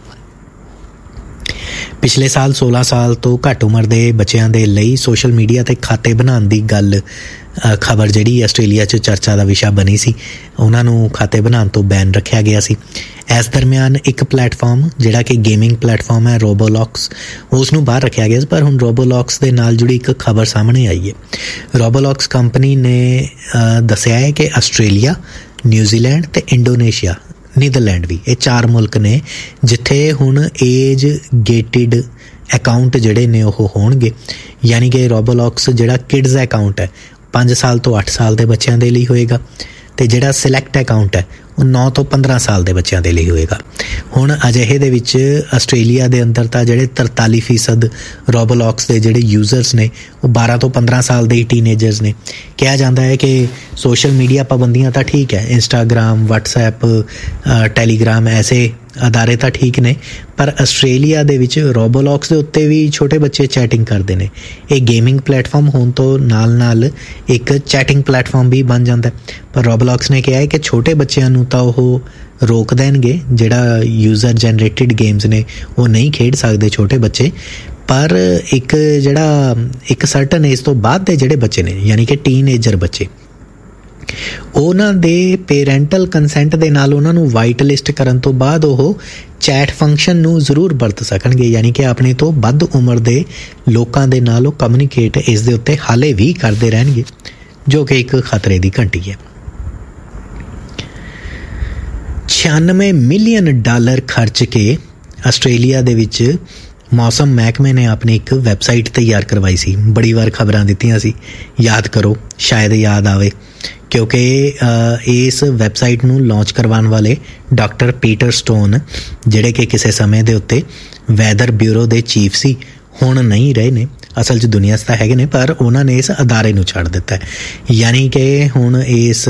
ਪਿਛਲੇ ਸਾਲ 16 ਸਾਲ ਤੋਂ ਘੱਟ ਉਮਰ ਦੇ ਬੱਚਿਆਂ ਦੇ ਲਈ ਸੋਸ਼ਲ ਮੀਡੀਆ 'ਤੇ ਖਾਤੇ ਬਣਾਉਣ ਦੀ ਗੱਲ ਖਬਰ ਜਿਹੜੀ ਆਸਟ੍ਰੇਲੀਆ 'ਚ ਚਰਚਾ ਦਾ ਵਿਸ਼ਾ ਬਣੀ ਸੀ। ਉਹਨਾਂ ਨੂੰ ਖਾਤੇ ਬਣਾਉਣ ਤੋਂ ਬੈਨ ਰੱਖਿਆ ਗਿਆ ਸੀ। ਇਸ ਦਰਮਿਆਨ ਇੱਕ ਪਲੇਟਫਾਰਮ ਜਿਹੜਾ ਕਿ ਗੇਮਿੰਗ ਪਲੇਟਫਾਰਮ ਹੈ ਰੋਬੋਲੌਕਸ, ਉਸ ਨੂੰ ਬਾਹਰ ਰੱਖਿਆ ਗਿਆ ਸੀ। ਪਰ ਹੁਣ ਰੋਬੋਲੌਕਸ ਦੇ ਨਾਲ ਜੁੜੀ ਇੱਕ ਖਬਰ ਸਾਹਮਣੇ ਆਈ ਹੈ। ਰੋਬੋਲੌਕਸ ਕੰਪਨੀ ਨੇ ਦੱਸਿਆ ਹੈ ਕਿ ਆਸਟ੍ਰੇਲੀਆ, ਨਿਊਜ਼ੀਲੈਂਡ ਤੇ ਇੰਡੋਨੇਸ਼ੀਆ, ਨੀਦਰਲੈਂਡ ਵੀ, ਇਹ 4 ਮੁਲਕ ਨੇ ਜਿੱਥੇ ਹੁਣ ਏਜ ਗੇਟਿਡ ਅਕਾਊਂਟ ਜਿਹੜੇ ਨੇ ਉਹ ਹੋਣਗੇ। ਯਾਨੀ ਕਿ ਰੋਬੋਲੌਕਸ ਜਿਹੜਾ ਕਿਡਜ਼ ਅਕਾਊਂਟ ਹੈ 5 ਸਾਲ ਤੋਂ 8 ਸਾਲ ਦੇ ਬੱਚਿਆਂ ਦੇ ਲਈ ਹੋਏਗਾ, ਅਤੇ ਜਿਹੜਾ ਸਿਲੈਕਟ ਅਕਾਊਂਟ ਹੈ ਉਹ 9 ਤੋਂ 15 ਸਾਲ ਦੇ ਬੱਚਿਆਂ ਦੇ ਲਈ ਹੋਏਗਾ। ਹੁਣ ਅਜਿਹੇ ਦੇ ਵਿੱਚ ਆਸਟ੍ਰੇਲੀਆ ਦੇ ਅੰਦਰ ਤਾਂ ਜਿਹੜੇ 43% ਰੋਬੋਲੌਕਸ ਦੇ ਜਿਹੜੇ ਯੂਜ਼ਰਸ ਨੇ ਉਹ 12 ਤੋਂ 15 ਸਾਲ ਦੇ ਹੀ ਟੀਨੇਜਰਸ ਨੇ। ਕਿਹਾ ਜਾਂਦਾ ਹੈ ਕਿ ਸੋਸ਼ਲ ਮੀਡੀਆ ਪਾਬੰਦੀਆਂ ਤਾਂ ਠੀਕ ਹੈ, ਇੰਸਟਾਗ੍ਰਾਮ, ਵਟਸਐਪ, ਟੈਲੀਗ੍ਰਾਮ ਐਸੇ ਅਦਾਰੇ ਤਾਂ ਠੀਕ ਨੇ, ਪਰ ਆਸਟ੍ਰੇਲੀਆ ਦੇ ਵਿੱਚ ਰੋਬੋਲੌਕਸ ਦੇ ਉੱਤੇ ਵੀ ਛੋਟੇ ਬੱਚੇ ਚੈਟਿੰਗ ਕਰਦੇ ਨੇ। ਇਹ ਗੇਮਿੰਗ ਪਲੇਟਫਾਰਮ ਹੋਣ ਤੋਂ ਨਾਲ ਇੱਕ ਚੈਟਿੰਗ ਪਲੇਟਫਾਰਮ ਵੀ ਬਣ ਜਾਂਦਾ। ਪਰ ਰੋਬੋਲੌਕਸ ਨੇ ਕਿਹਾ ਹੈ ਕਿ ਛੋਟੇ ਬੱਚਿਆਂ ਨੂੰ ਤਾਂ ਉਹ ਰੋਕ ਦੇਣਗੇ, ਜਿਹੜਾ ਯੂਜ਼ਰ ਜਨਰੇਟਿਡ ਗੇਮਸ ਨੇ ਉਹ ਨਹੀਂ ਖੇਡ ਸਕਦੇ ਛੋਟੇ ਬੱਚੇ, ਪਰ ਇੱਕ ਸਰਟਨ ਏਜ ਤੋਂ ਬਾਅਦ ਦੇ ਜਿਹੜੇ ਬੱਚੇ ਨੇ, ਯਾਨੀ ਕਿ ਟੀਨਏਜਰ ਬੱਚੇ, ਉਹਨਾਂ ਦੇ ਪੇਰੈਂਟਲ ਕੰਸੈਂਟ ਦੇ ਨਾਲ ਉਹਨਾਂ ਨੂੰ ਵਾਈਟ ਲਿਸਟ ਕਰਨ ਤੋਂ ਬਾਅਦ ਉਹ ਚੈਟ ਫੰਕਸ਼ਨ ਨੂੰ ਜ਼ਰੂਰ ਵਰਤ ਸਕਣਗੇ। ਯਾਨੀ ਕਿ ਆਪਣੇ ਤੋਂ ਵੱਧ ਉਮਰ ਦੇ ਲੋਕਾਂ ਦੇ ਨਾਲ ਉਹ ਕਮਿਊਨੀਕੇਟ ਇਸ ਦੇ ਉੱਤੇ ਹਾਲੇ ਵੀ ਕਰਦੇ ਰਹਿਣਗੇ, ਜੋ ਕਿ ਇੱਕ ਖਤਰੇ ਦੀ ਘੰਟੀ ਹੈ। $96 ਮਿਲੀਅਨ ਖਰਚ ਕੇ ਆਸਟ੍ਰੇਲੀਆ ਦੇ ਵਿੱਚ ਮੌਸਮ ਮਹਿਕਮੇ ਨੇ ਆਪਣੀ ਇੱਕ ਵੈਬਸਾਈਟ ਤਿਆਰ ਕਰਵਾਈ ਸੀ। ਬੜੀ ਵਾਰ ਖਬਰਾਂ ਦਿੱਤੀਆਂ ਸੀ, ਯਾਦ ਕਰੋ, ਸ਼ਾਇਦ ਯਾਦ ਆਵੇ, ਕਿਉਂਕਿ ਇਸ ਵੈਬਸਾਈਟ ਨੂੰ ਲਾਂਚ ਕਰਵਾਉਣ ਵਾਲੇ ਡਾਕਟਰ ਪੀਟਰ ਸਟੋਨ, ਜਿਹੜੇ ਕਿ ਕਿਸੇ ਸਮੇਂ ਦੇ ਉੱਤੇ ਵੈਦਰ ਬਿਊਰੋ ਦੇ ਚੀਫ ਸੀ, ਹੁਣ ਨਹੀਂ ਰਹੇ ਨੇ। ਅਸਲ 'ਚ ਦੁਨੀਆ 'ਚ ਤਾਂ ਹੈਗੇ ਨੇ, ਪਰ ਉਹਨਾਂ ਨੇ ਇਸ ਅਦਾਰੇ ਨੂੰ ਛੱਡ ਦਿੱਤਾ। ਯਾਨੀ ਕਿ ਹੁਣ ਇਸ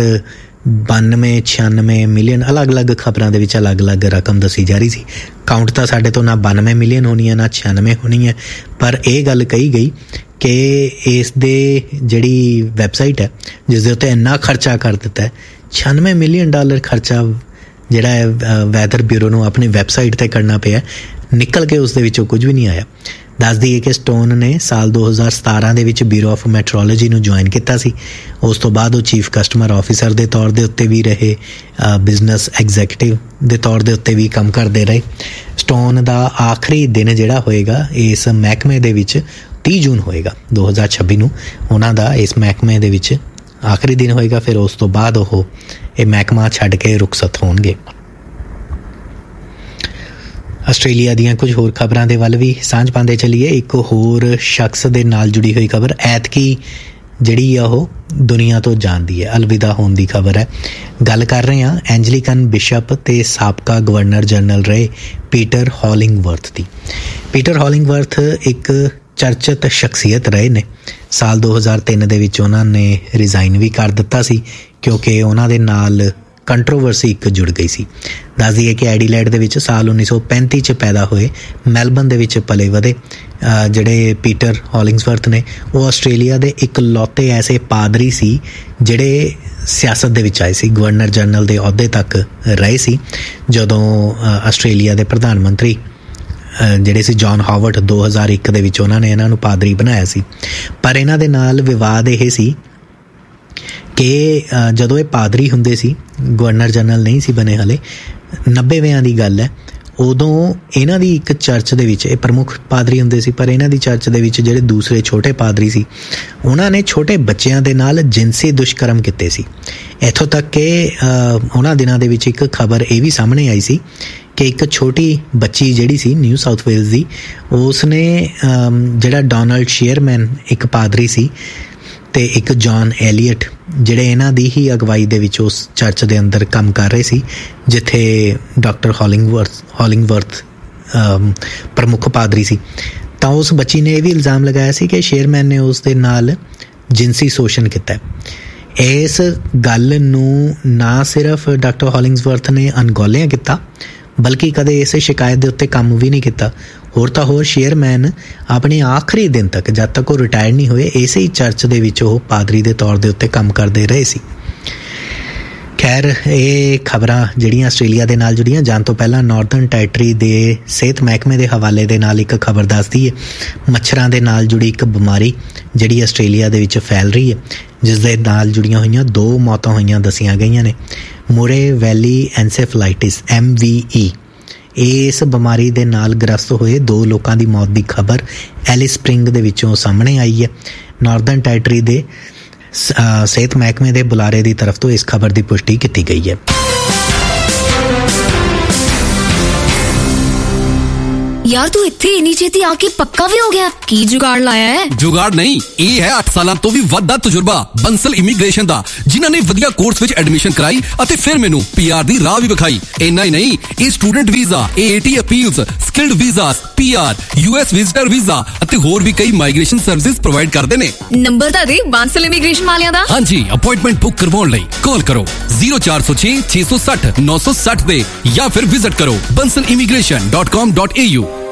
92-96 ਮਿਲੀਅਨ ਅਲੱਗ-ਅਲੱਗ ਖਬਰਾਂ ਦੇ ਵਿੱਚ ਅਲੱਗ-ਅਲੱਗ ਰਕਮ ਦੱਸੀ ਜਾ ਰਹੀ ਸੀ। ਕਾਊਂਟ ਤਾਂ ਸਾਡੇ ਤੋਂ ਨਾ 92 ਮਿਲੀਅਨ ਹੋਣੀ ਹੈ ਨਾ 96 ਹੋਣੀ ਹੈ, ਪਰ ਇਹ ਗੱਲ ਕਹੀ ਗਈ ਕਿ ਇਸ ਦੇ ਜਿਹੜੀ ਵੈਬਸਾਈਟ ਹੈ ਜਿਸ ਦੇ ਉੱਤੇ ਇੰਨਾ ਖਰਚਾ ਕਰ ਦਿੱਤਾ ਹੈ, $96 ਮਿਲੀਅਨ ਖਰਚਾ ਜਿਹੜਾ ਹੈ ਵੈਦਰ ਬਿਊਰੋ ਨੂੰ ਆਪਣੀ ਵੈਬਸਾਈਟ 'ਤੇ ਕਰਨਾ ਪਿਆ, ਨਿਕਲ ਕੇ ਉਸ ਦੇ ਵਿੱਚੋਂ ਕੁਝ ਵੀ ਨਹੀਂ ਆਇਆ। ਦੱਸ ਦਈਏ ਕਿ ਸਟੋਨ ਨੇ ਸਾਲ 2017 ਦੇ ਵਿੱਚ ਬਿਊਰੋ ਆਫ ਮੈਟਰੋਲੋਜੀ ਨੂੰ ਜੁਆਇਨ ਕੀਤਾ ਸੀ। ਉਸ ਤੋਂ ਬਾਅਦ ਉਹ ਚੀਫ ਕਸਟਮਰ ਆਫਿਸਰ ਦੇ ਤੌਰ ਦੇ ਉੱਤੇ ਵੀ ਰਹੇ, ਬਿਜ਼ਨਸ ਐਗਜ਼ੈਕਟਿਵ ਦੇ ਤੌਰ ਦੇ ਉੱਤੇ ਵੀ ਕੰਮ ਕਰਦੇ ਰਹੇ। ਸਟੋਨ ਦਾ ਆਖਰੀ ਦਿਨ ਜਿਹੜਾ ਹੋਏਗਾ ਇਸ ਮਹਿਕਮੇ ਦੇ ਵਿੱਚ 30 ਜੂਨ ਹੋਏਗਾ 2026 ਨੂੰ, ਉਹਨਾਂ ਦਾ ਇਸ ਮਹਿਕਮੇ ਦੇ ਵਿੱਚ ਆਖਰੀ ਦਿਨ ਹੋਏਗਾ। ਫਿਰ ਉਸ ਤੋਂ ਬਾਅਦ ਉਹ ਇਹ ਮਹਿਕਮਾ ਛੱਡ ਕੇ ਰੁਖਸਤ ਹੋਣਗੇ। ਆਸਟ੍ਰੇਲੀਆ ਦੀਆਂ ਕੁਝ ਹੋਰ ਖਬਰਾਂ ਦੇ ਵੱਲ ਵੀ ਸਾਂਝ ਪਾਉਂਦੇ ਚੱਲੀਏ। ਇੱਕ ਹੋਰ ਸ਼ਖਸ ਦੇ ਨਾਲ ਜੁੜੀ ਹੋਈ ਖਬਰ, ਐਤਕੀ ਜਿਹੜੀ ਆ ਉਹ ਦੁਨੀਆ ਤੋਂ ਜਾਂਦੀ ਹੈ, ਅਲਵਿਦਾ ਹੋਣ ਦੀ ਖਬਰ ਹੈ। ਗੱਲ ਕਰ ਰਹੇ ਹਾਂ ਐਂਜਲੀਕਨ ਬਿਸ਼ਪ ਤੇ ਸਾਬਕਾ ਗਵਰਨਰ ਜਨਰਲ ਰਹੇ ਪੀਟਰ ਹੌਲਿੰਗਵਰਥ ਦੀ। ਪੀਟਰ ਹੌਲਿੰਗਵਰਥ ਇੱਕ ਚਰਚਿਤ ਸ਼ਖਸੀਅਤ ਰਹੇ ਨੇ। ਸਾਲ 2003 ਦੇ ਵਿੱਚ ਉਹਨਾਂ ਨੇ ਰਿਜ਼ਾਈਨ ਵੀ ਕਰ ਦਿੱਤਾ ਸੀ, ਕਿਉਂਕਿ ਉਹਨਾਂ ਦੇ ਨਾਲ ਕੰਟਰੋਵਰਸੀ ਇੱਕ ਜੁੜ ਗਈ ਸੀ। ਦੱਸ ਦਈਏ ਕਿ ਐਡੀਲੇਡ ਦੇ ਵਿੱਚ ਸਾਲ 1935 'ਚ ਪੈਦਾ ਹੋਏ, ਮੈਲਬਨ ਦੇ ਵਿੱਚ ਪਲੇ ਵਧੇ ਜਿਹੜੇ ਪੀਟਰ ਹੌਲਿੰਗਵਰਥ ਨੇ, ਉਹ ਆਸਟ੍ਰੇਲੀਆ ਦੇ ਇਕਲੌਤੇ ਐਸੇ ਪਾਦਰੀ ਸੀ ਜਿਹੜੇ ਸਿਆਸਤ ਦੇ ਵਿੱਚ ਆਏ ਸੀ, ਗਵਰਨਰ ਜਨਰਲ ਦੇ ਅਹੁਦੇ ਤੱਕ ਰਹੇ ਸੀ। ਜਦੋਂ ਆਸਟ੍ਰੇਲੀਆ ਦੇ ਪ੍ਰਧਾਨ ਮੰਤਰੀ ਜਿਹੜੇ ਸੀ ਜੌਨ ਹਾਵਰਡ 2001 ਦੇ ਵਿੱਚ ਉਹਨਾਂ ਨੇ ਇਹਨਾਂ ਨੂੰ ਪਾਦਰੀ ਬਣਾਇਆ ਸੀ। ਪਰ ਇਹਨਾਂ ਦੇ ਨਾਲ ਵਿਵਾਦ ਇਹ ਸੀ ਕਿ ਜਦੋਂ ਇਹ ਪਾਦਰੀ ਹੁੰਦੇ ਸੀ, ਗਵਰਨਰ ਜਨਰਲ ਨਹੀਂ ਸੀ ਬਣੇ ਹਾਲੇ, 90ਵਿਆਂ ਦੀ ਗੱਲ ਹੈ, ਉਦੋਂ ਇਹਨਾਂ ਦੀ ਇੱਕ ਚਰਚ ਦੇ ਵਿੱਚ, ਇਹ ਪ੍ਰਮੁੱਖ ਪਾਦਰੀ ਹੁੰਦੇ ਸੀ, ਪਰ ਇਹਨਾਂ ਦੀ ਚਰਚ ਦੇ ਵਿੱਚ ਜਿਹੜੇ ਦੂਸਰੇ ਛੋਟੇ ਪਾਦਰੀ ਸੀ, ਉਹਨਾਂ ਨੇ ਛੋਟੇ ਬੱਚਿਆਂ ਦੇ ਨਾਲ ਜਿਨਸੀ ਦੁਸ਼ਕਰਮ ਕੀਤੇ ਸੀ। ਇੱਥੋਂ ਤੱਕ ਕਿ ਉਹਨਾਂ ਦਿਨਾਂ ਦੇ ਵਿੱਚ ਇੱਕ ਖਬਰ ਇਹ ਵੀ ਸਾਹਮਣੇ ਆਈ ਸੀ ਕਿ ਇੱਕ ਛੋਟੀ ਬੱਚੀ ਜਿਹੜੀ ਸੀ ਨਿਊ ਸਾਊਥ ਵੇਲਜ਼ ਦੀ, ਉਸ ਨੇ ਜਿਹੜਾ ਡੋਨਲਡ ਸ਼ੇਅਰਮੈਨ ਇੱਕ ਪਾਦਰੀ ਸੀ ਤੇ ਇੱਕ ਜੌਨ ਐਲੀਅਟ, ਜਿਹੜੇ ਇਹਨਾਂ ਦੀ ਹੀ ਅਗਵਾਈ ਦੇ ਵਿੱਚ ਉਸ ਚਰਚ ਦੇ ਅੰਦਰ ਕੰਮ ਕਰ ਰਹੇ ਸੀ ਜਿੱਥੇ ਡਾਕਟਰ ਹੌਲਿੰਗਵਰਥ ਪ੍ਰਮੁੱਖ ਪਾਦਰੀ ਸੀ, ਤਾਂ ਉਸ ਬੱਚੀ ਨੇ ਇਹ ਵੀ ਇਲਜ਼ਾਮ ਲਗਾਇਆ ਸੀ ਕਿ ਸ਼ੇਅਰਮੈਨ ਨੇ ਉਸ ਦੇ ਨਾਲ ਜਿਨਸੀ ਸ਼ੋਸ਼ਣ ਕੀਤਾ। ਇਸ ਗੱਲ ਨੂੰ ਨਾ ਸਿਰਫ ਡਾਕਟਰ ਹੌਲਿੰਗਵਰਥ ਨੇ ਅਣਗੌਲਿਆਂ ਕੀਤਾ, ਬਲਕਿ ਕਦੇ ਇਸ ਸ਼ਿਕਾਇਤ ਦੇ ਉੱਤੇ ਕੰਮ ਵੀ ਨਹੀਂ ਕੀਤਾ। ਹੋਰ ਤਾਂ ਹੋਰ ਸ਼ੇਅਰਮੈਨ ਆਪਣੇ ਆਖਰੀ ਦਿਨ ਤੱਕ, ਜਦ ਤੱਕ ਉਹ ਰਿਟਾਇਰ ਨਹੀਂ ਹੋਏ, ਇਸੇ ਹੀ ਚਰਚ ਦੇ ਵਿੱਚ ਉਹ ਪਾਦਰੀ ਦੇ ਤੌਰ ਦੇ ਉੱਤੇ ਕੰਮ ਕਰਦੇ ਰਹੇ ਸੀ। ਖੈਰ ਇਹ ਖਬਰਾਂ ਜਿਹੜੀਆਂ ਆਸਟ੍ਰੇਲੀਆ ਦੇ ਨਾਲ ਜੁੜੀਆਂ ਜਾਣ ਤੋਂ ਪਹਿਲਾਂ ਨਾਰਦਰਨ ਟੈਰੀਟਰੀ ਦੇ ਸਿਹਤ ਮਹਿਕਮੇ ਦੇ ਹਵਾਲੇ ਦੇ ਨਾਲ ਇੱਕ ਖਬਰ ਦੱਸਦੀ ਹੈ ਮੱਛਰਾਂ ਦੇ ਨਾਲ ਜੁੜੀ ਇੱਕ ਬਿਮਾਰੀ ਜਿਹੜੀ ਆਸਟ੍ਰੇਲੀਆ ਦੇ ਵਿੱਚ ਫੈਲ ਰਹੀ ਹੈ, ਜਿਸ ਦੇ ਨਾਲ ਜੁੜੀਆਂ ਹੋਈਆਂ 2 ਮੌਤਾਂ ਹੋਈਆਂ ਦੱਸੀਆਂ ਗਈਆਂ ਨੇ। ਮੂਰੇ ਵੈਲੀ ਐਨਸੈਫਲਾਈਟਿਸ MVE ਇਸ ਬਿਮਾਰੀ ਦੇ ਨਾਲ ਗ੍ਰਸਤ ਹੋਏ 2 ਲੋਕਾਂ ਦੀ ਮੌਤ ਦੀ ਖਬਰ ਐਲਿਸ ਸਪ੍ਰਿੰਗ ਦੇ ਵਿੱਚੋਂ ਸਾਹਮਣੇ ਆਈ ਹੈ। ਨਾਰਦਰਨ ਟੈਰੀਟਰੀ ਦੇ ਸਿਹਤ ਮਹਿਕਮੇ ਦੇ ਬੁਲਾਰੇ ਦੀ ਤਰਫ ਤੋਂ ਇਸ ਖਬਰ ਦੀ ਪੁਸ਼ਟੀ ਕੀਤੀ ਗਈ ਹੈ। यार तू इत्थे इन्नी छेती आके पक्का भी हो गया, की जुगाड़ लाया है? जुगाड़ नहीं, ये है 8 साल तो भी वड्डा तजुर्बा बंसल इमीग्रेशन दा, जिन्हां ने वधिया कोर्स विच एडमिशन कराई अते फिर मैनू PR दी राह भी विखाई। इन्ना ही नहीं, ये student visa, AAT appeals, skilled visas, PR, US visitor visa अते होर भी कई माइग्रेशन सर्विसेज प्रोवाइड करदे ने। नंबर दा दे बंसल इमीग्रेशन वालियां दा। हां जी, अपॉइंटमेंट बुक करवाउण लई कॉल करो 0406 660 960 दे या फिर विजिट करो bansalimigration.com.au।